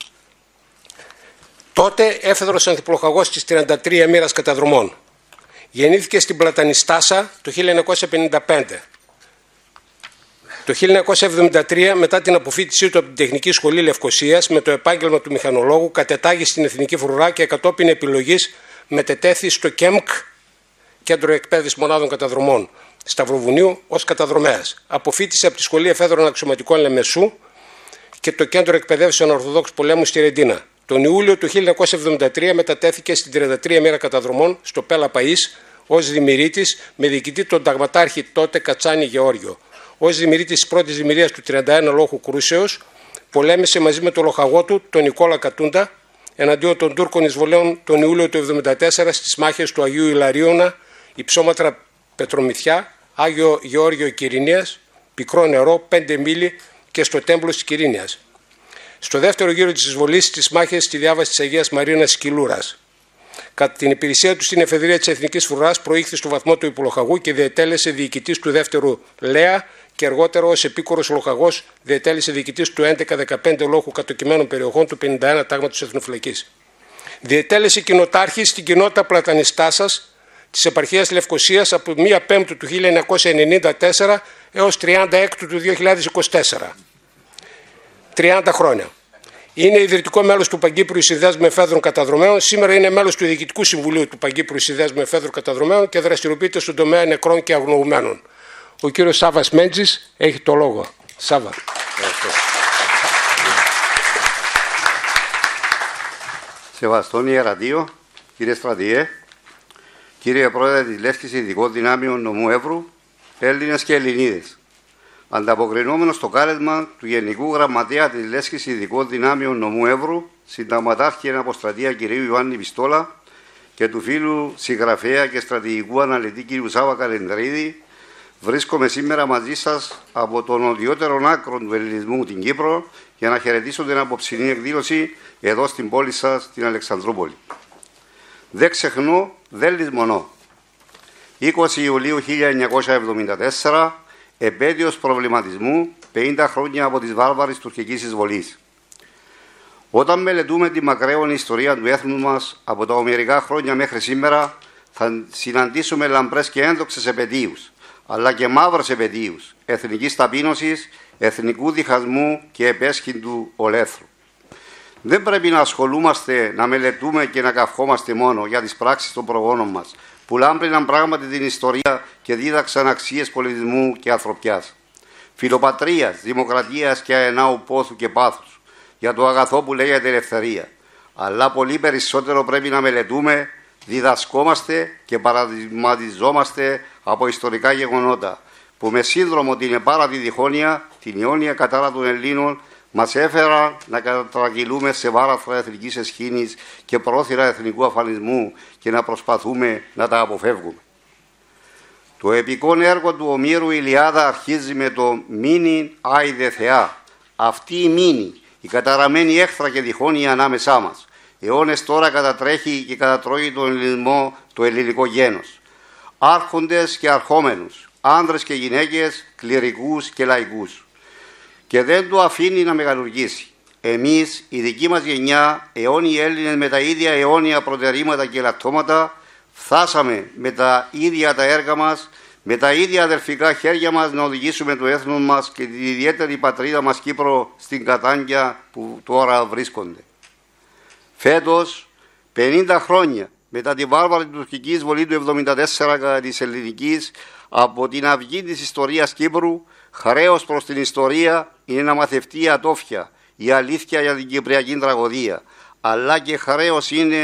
Τότε έφεδρος ανθιπλοχαγός της 33 μοίρας καταδρομών. Γεννήθηκε στην Πλατανιστάσα το 1955. Το 1973, μετά την αποφοίτησή του από την Τεχνική Σχολή Λευκωσίας με το επάγγελμα του μηχανολόγου, κατετάγει στην Εθνική Φρουρά και κατόπιν επιλογής μετετέθη στο ΚΕΜΚ, Κέντρο Εκπαίδευσης Μονάδων Καταδρομών, Σταυροβουνίου, ως καταδρομέας. Αποφοίτησε από τη Σχολή Εφέδρων Αξιωματικών Λεμεσού και το Κέντρο Εκπαιδεύσεων Ορθοδόξου Πολέμου στη Ρεντίνα. Τον Ιούλιο του 1973 μετατέθηκε στην 33 μοίρα καταδρομών στο Πέλα Παΐς ως δημηρήτης με διοικητή τον ταγματάρχη τότε Κατσάνη Γεώργιο. Ως δημηρήτης της πρώτης δημηρίας του 31 Λόχου Κρούσεως, πολέμησε μαζί με τον λοχαγό του, τον Νικόλα Κατούντα, εναντίον των Τούρκων εισβολέων τον Ιούλιο του 1974 στις μάχες του Αγίου Ιλαρίωνα, Υψόματρα Πετρομυθιά, Άγιο Γεώργιο Κυρινίας, Πικρό Νερό, 5 μίλη και στο Τέμπλο της Κυρίνιας. Στο δεύτερο γύρο της εισβολής στις μάχες στη διάβαση της Αγίας Μαρίνας Σκυλούρας. Κατά την υπηρεσία του στην εφεδρεία της Εθνικής Φρουράς προήχθη στο βαθμό του υπολοχαγού και διετέλεσε διοικητής του δεύτερου Λέα και αργότερα ως επίκορος λοχαγός διετέλεσε διοικητής του 11-15 λόχου κατοικημένων περιοχών του 51 τάγματος Εθνοφυλακής. Διετέλεσε κοινοτάρχη στην κοινότητα Πλατανιστάσας της επαρχίας Λευκωσίας από 1 Πέμπτου του 1994 έως 30 του 2024. 30 χρόνια. Είναι ιδρυτικό μέλος του Παγκύπριου Συνδέσμου Εφέδρων Καταδρομέων. Σήμερα είναι μέλος του Διοικητικού Συμβουλίου του Παγκύπριου Συνδέσμου Εφέδρων Καταδρομέων και δραστηριοποιείται στον τομέα νεκρών και αγνοουμένων. Ο κύριος Σάββας Μέντζης έχει το λόγο. Σάββα. Σεβαστόν Ιερατείο, κύριε Στρατηγέ, κύριε Πρόεδρε της Λέσχης Ειδικών Δυνάμεων Νομού Εύρου, Έλληνες και Ελληνίδες. Ανταποκρινόμενος στο κάλεσμα του Γενικού Γραμματέα της Λέσχης Ειδικών Δυνάμεων Νομού Εύρου, συνταγματάρχη εν αποστρατεία κ. Ιωάννη Πιστόλα και του φίλου συγγραφέα και στρατηγικού αναλυτή κ. Σάβα Καλεντρίδη, βρίσκομαι σήμερα μαζί σας από τον οδειότερον άκρο του ελληνισμού, την Κύπρο, για να χαιρετήσω την απόψινή εκδήλωση εδώ στην πόλη σας, την Αλεξανδρούπολη. Δεν ξεχνώ, δεν λησμονώ. 20 Ιουλίου 1974, επέτειος προβληματισμού 50 χρόνια από τις βάρβαρες τουρκικής εισβολής. Όταν μελετούμε τη μακραίωνη ιστορία του έθνους μας από τα ομερικά χρόνια μέχρι σήμερα, θα συναντήσουμε λαμπρές και ένδοξες επετείους, αλλά και μαύρες επετείους εθνικής ταπείνωσης, εθνικού διχασμού και επέσχυντου ολέθρου. Δεν πρέπει να ασχολούμαστε, να μελετούμε και να καυχόμαστε μόνο για τις πράξεις των προγόνων μας, που λάμπριναν πράγματι την ιστορία και δίδαξαν αξίες πολιτισμού και ανθρωπιάς, φιλοπατρίας, δημοκρατίας και αενάου πόθου και πάθους, για το αγαθό που λέγεται ελευθερία. Αλλά πολύ περισσότερο πρέπει να μελετούμε, διδασκόμαστε και παραδειγματιζόμαστε από ιστορικά γεγονότα, που με σύνδρομο την επάρατη διχόνοια, την αιώνια κατάρα των Ελλήνων, μας έφεραν να κατρακυλούμε σε βάραθρα εθνικής εσχήνης και πρόθυρα εθνικού αφανισμού και να προσπαθούμε να τα αποφεύγουμε. Το επικό έργο του Ομήρου Ηλιάδα αρχίζει με το «Μήνυ άιδε Θεά». Αυτή η μήνυ, η καταραμένη έχθρα και διχόνοια ανάμεσά μας, αιώνες τώρα κατατρέχει και κατατρώει τον ελληνισμό, το ελληνικό γένος. Άρχοντες και αρχόμενους, άνδρες και γυναίκες, κληρικούς και λαϊκούς. Και δεν το αφήνει να μεγαλουργήσει. Εμείς, η δική μας γενιά, αιώνιοι Έλληνες με τα ίδια αιώνια προτερήματα και ελαττώματα, φτάσαμε με τα ίδια τα έργα μας, με τα ίδια αδερφικά χέρια μας να οδηγήσουμε το έθνος μας και την ιδιαίτερη πατρίδα μας Κύπρο στην κατάγκια που τώρα βρίσκονται. Φέτος, 50 χρόνια μετά τη βάρβαρη τουρκική εισβολή του 1974 κατά της ελληνικής, από την αυγή της ιστορίας Κύπρου, χρέος προς την ιστορία είναι να μαθευτεί η ατόφια, η αλήθεια για την κυπριακή τραγωδία, αλλά και χρέος είναι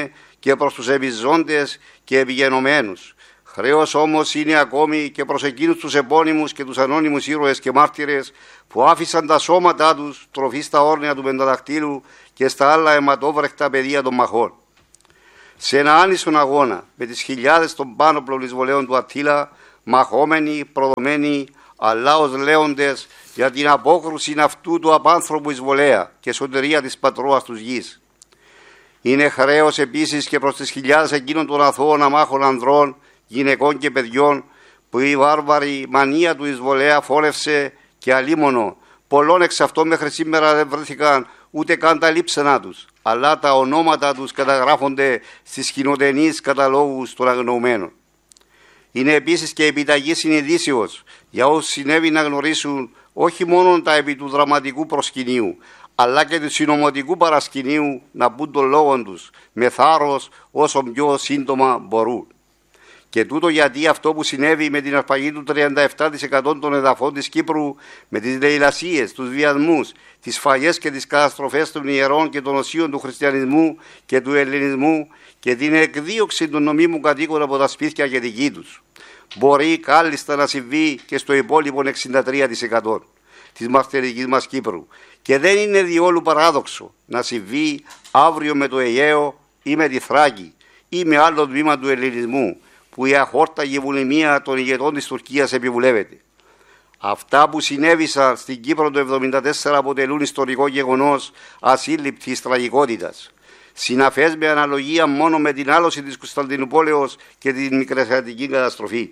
και προς τους επιζώντες και επιγενωμένους. Χρέος όμως είναι ακόμη και προς εκείνους τους επώνυμους και τους ανώνυμους ήρωες και μάρτυρες που άφησαν τα σώματά τους τροφή στα όρνια του πενταδακτύλου και στα άλλα αιματόβρεχτα πεδία των μαχών. Σε ένα άνισον αγώνα με τις χιλιάδες των πάνωπλων εισβολέων του Αττήλα, μαχόμενοι, προδομένοι, αλλά ως λέοντες για την απόκρουση αυτού του απάνθρωπου εισβολέα και σωτηρία της πατρόας τους γης. Είναι χρέος επίσης και προς τις χιλιάδες εκείνων των αθώων αμάχων ανδρών, γυναικών και παιδιών που η βάρβαρη μανία του εισβολέα φόρευσε και αλίμονο. Πολλών εξ αυτών μέχρι σήμερα δεν βρέθηκαν ούτε καν τα λείψανα τους, αλλά τα ονόματα τους καταγράφονται στις σκηνοτενείς καταλόγους των αγνοωμένων. Είναι επίσης και επιταγή συνειδήσεως για όσους συνέβη να γνωρίσουν όχι μόνο τα επί του δραματικού προσκυνείου, αλλά και του συνωμοτικού παρασκηνείου να πούν τον λόγο τους με θάρρος όσο πιο σύντομα μπορούν. Και τούτο γιατί αυτό που συνέβη με την αρπαγή του 37% των εδαφών της Κύπρου, με τις λαιλασίες, τους βιασμούς, τις φαγές και τις καταστροφές των ιερών και των οσίων του χριστιανισμού και του ελληνισμού και την εκδίωξη των νομίμων κατοίκων από τα σπίτια και τη γη τους, μπορεί κάλλιστα να συμβεί και στο υπόλοιπο 63% της μαρτερικής μας Κύπρου. Και δεν είναι διόλου παράδοξο να συμβεί αύριο με το Αιγαίο ή με τη Θράκη ή με άλλο τμήμα του ελληνισμού, που η αχόρταγη βουλημία των ηγετών της Τουρκίας επιβουλεύεται. Αυτά που συνέβησαν στην Κύπρο το 1974 αποτελούν ιστορικό γεγονός ασύλληπτης τραγικότητας, συναφές με αναλογία μόνο με την άλωση της Κωνσταντινούπολεως και την Μικρασιατική καταστροφή.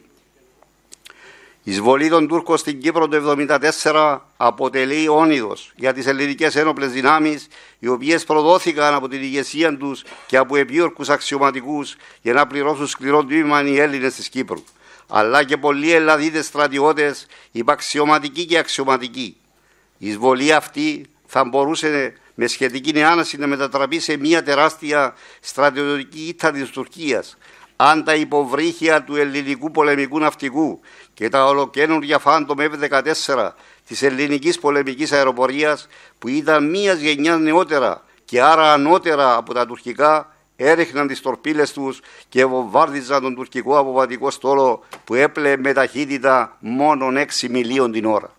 Η εισβολή των Τούρκων στην Κύπρο το 1974 αποτελεί όνειδος για τις ελληνικές ένοπλες δυνάμεις, οι οποίες προδόθηκαν από την ηγεσία τους και από επίορκους αξιωματικούς για να πληρώσουν σκληρό τίμημα οι Έλληνες της Κύπρου, αλλά και πολλοί Ελλαδίτες στρατιώτες, υπαξιωματικοί και αξιωματικοί. Η εισβολή αυτή θα μπορούσε με σχετική άνεση να μετατραπεί σε μια τεράστια στρατιωτική ήττα της Τουρκίας, αν τα υποβρύχια του ελληνικού πολεμικού ναυτικού και τα ολοκαίνουργια φάντομ F-14 της ελληνικής πολεμικής αεροπορίας, που ήταν μίας γενιάς νεότερα και άρα ανώτερα από τα τουρκικά, έριχναν τις τορπίλες τους και βομβάρδιζαν τον τουρκικό αποβατικό στόλο που έπλεε με ταχύτητα μόνο 6 μιλίων την ώρα.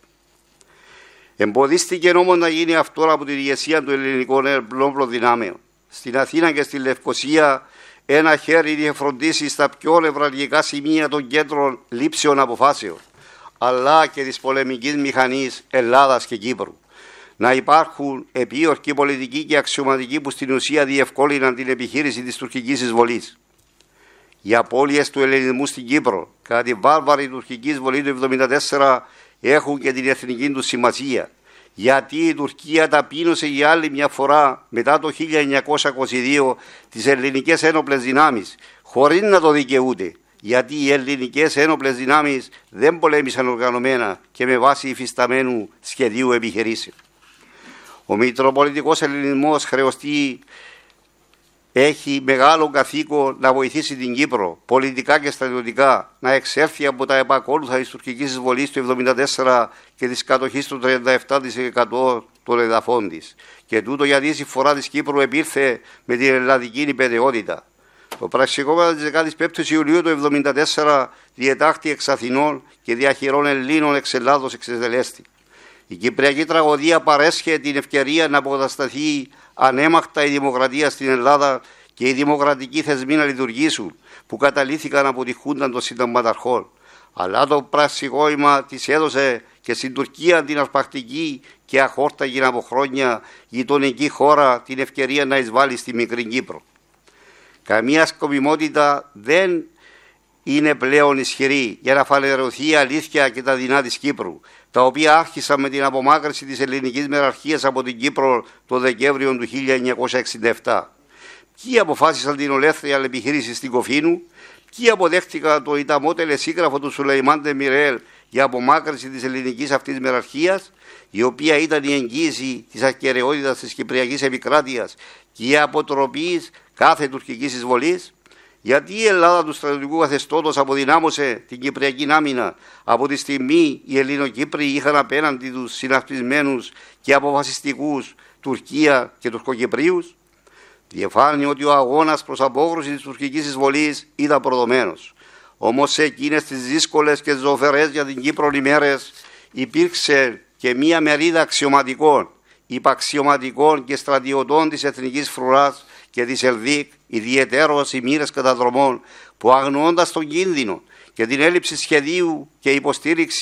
Εμποδίστηκε όμως να γίνει αυτό από την ηγεσία των ελληνικών ένοπλων δυνάμεων. Στην Αθήνα και στη Λευκοσία ένα χέρι είχε φροντίσει στα πιο νευραλγικά σημεία των κέντρων λήψεων αποφάσεων, αλλά και της πολεμικής μηχανής Ελλάδας και Κύπρου. Να υπάρχουν επίορκοι πολιτικοί και αξιωματικοί που στην ουσία διευκόλυναν την επιχείρηση της τουρκικής εισβολής. Οι απώλειες του ελληνισμού στην Κύπρο κατά τη βάρβαρη τουρκική εισβολή του 1974 έχουν και την εθνική του σημασία, γιατί η Τουρκία ταπείνωσε για άλλη μια φορά μετά το 1922 τις ελληνικές ένοπλες δυνάμεις, χωρίς να το δικαιούται, γιατί οι ελληνικές ένοπλες δυνάμεις δεν πολέμησαν οργανωμένα και με βάση υφισταμένου σχεδίου επιχειρήσεων. Ο Μητροπολιτικός Ελληνισμός χρεωστεί έχει μεγάλο καθήκον να βοηθήσει την Κύπρο πολιτικά και στρατιωτικά να εξέλθει από τα επακόλουθα της τουρκικής εισβολής του 1974 και της κατοχής του 37% των εδαφών της. Και τούτο γιατί η συμφορά της Κύπρου επήρθε με την ελλαδική υπεραιότητα. Το πραξικόπημα της 15ης Ιουλίου του 1974 διετάχθη εξ Αθηνών και διαχειρών Ελλήνων εξ Ελλάδος εξετελέστη. Η κυπριακή τραγωδία παρέσχε την ευκαιρία να αποκατασταθεί ανέμακτα η δημοκρατία στην Ελλάδα και οι δημοκρατικοί θεσμοί να λειτουργήσουν, που καταλύθηκαν από τη Χούντα των συνταγματαρχών. Αλλά το πραξικόπημα της έδωσε και στην Τουρκία την αρπακτική και αχόρταγη από χρόνια γειτονική χώρα την ευκαιρία να εισβάλλει στη μικρή Κύπρο. Καμία σκοπιμότητα δεν είναι πλέον ισχυρή για να φανερωθεί η αλήθεια και τα δεινά της Κύπρου, τα οποία άρχισαν με την απομάκρυνση της ελληνικής μεραρχίας από την Κύπρο το Δεκέμβριο του 1967. Ποιοι αποφάσισαν την ολέθρια επιχείρηση στην Κοφίνου, ποιοι αποδέχτηκαν το ιταμό τελεσίγραφο του Σουλεϊμάν Ντεμιρέλ για απομάκρυνση της ελληνικής αυτής μεραρχίας, η οποία ήταν η εγγύηση της ακεραιότητας της Κυπριακής επικράτειας και η αποτροπή κάθε τουρκικής εισβολής. Γιατί η Ελλάδα του στρατιωτικού καθεστώτος αποδυνάμωσε την Κυπριακή άμυνα από τη στιγμή οι Ελληνοκύπροι είχαν απέναντι τους συνασπισμένους και αποφασιστικούς Τουρκία και Τουρκοκυπρίους. Διεφάνει ότι ο αγώνας προς απόκρουση της τουρκικής εισβολής ήταν προδομένος. Όμως σε εκείνες τις δύσκολες και ζωφερές για την Κύπρο ημέρες υπήρξε και μία μερίδα αξιωματικών, υπαξιωματικών και στρατιωτών της Εθνικής Φρουράς και της ΕΛΔΙΚ, ιδιαιτέρως οι μοίρες καταδρομών, που αγνοώντας τον κίνδυνο και την έλλειψη σχεδίου και υποστήριξη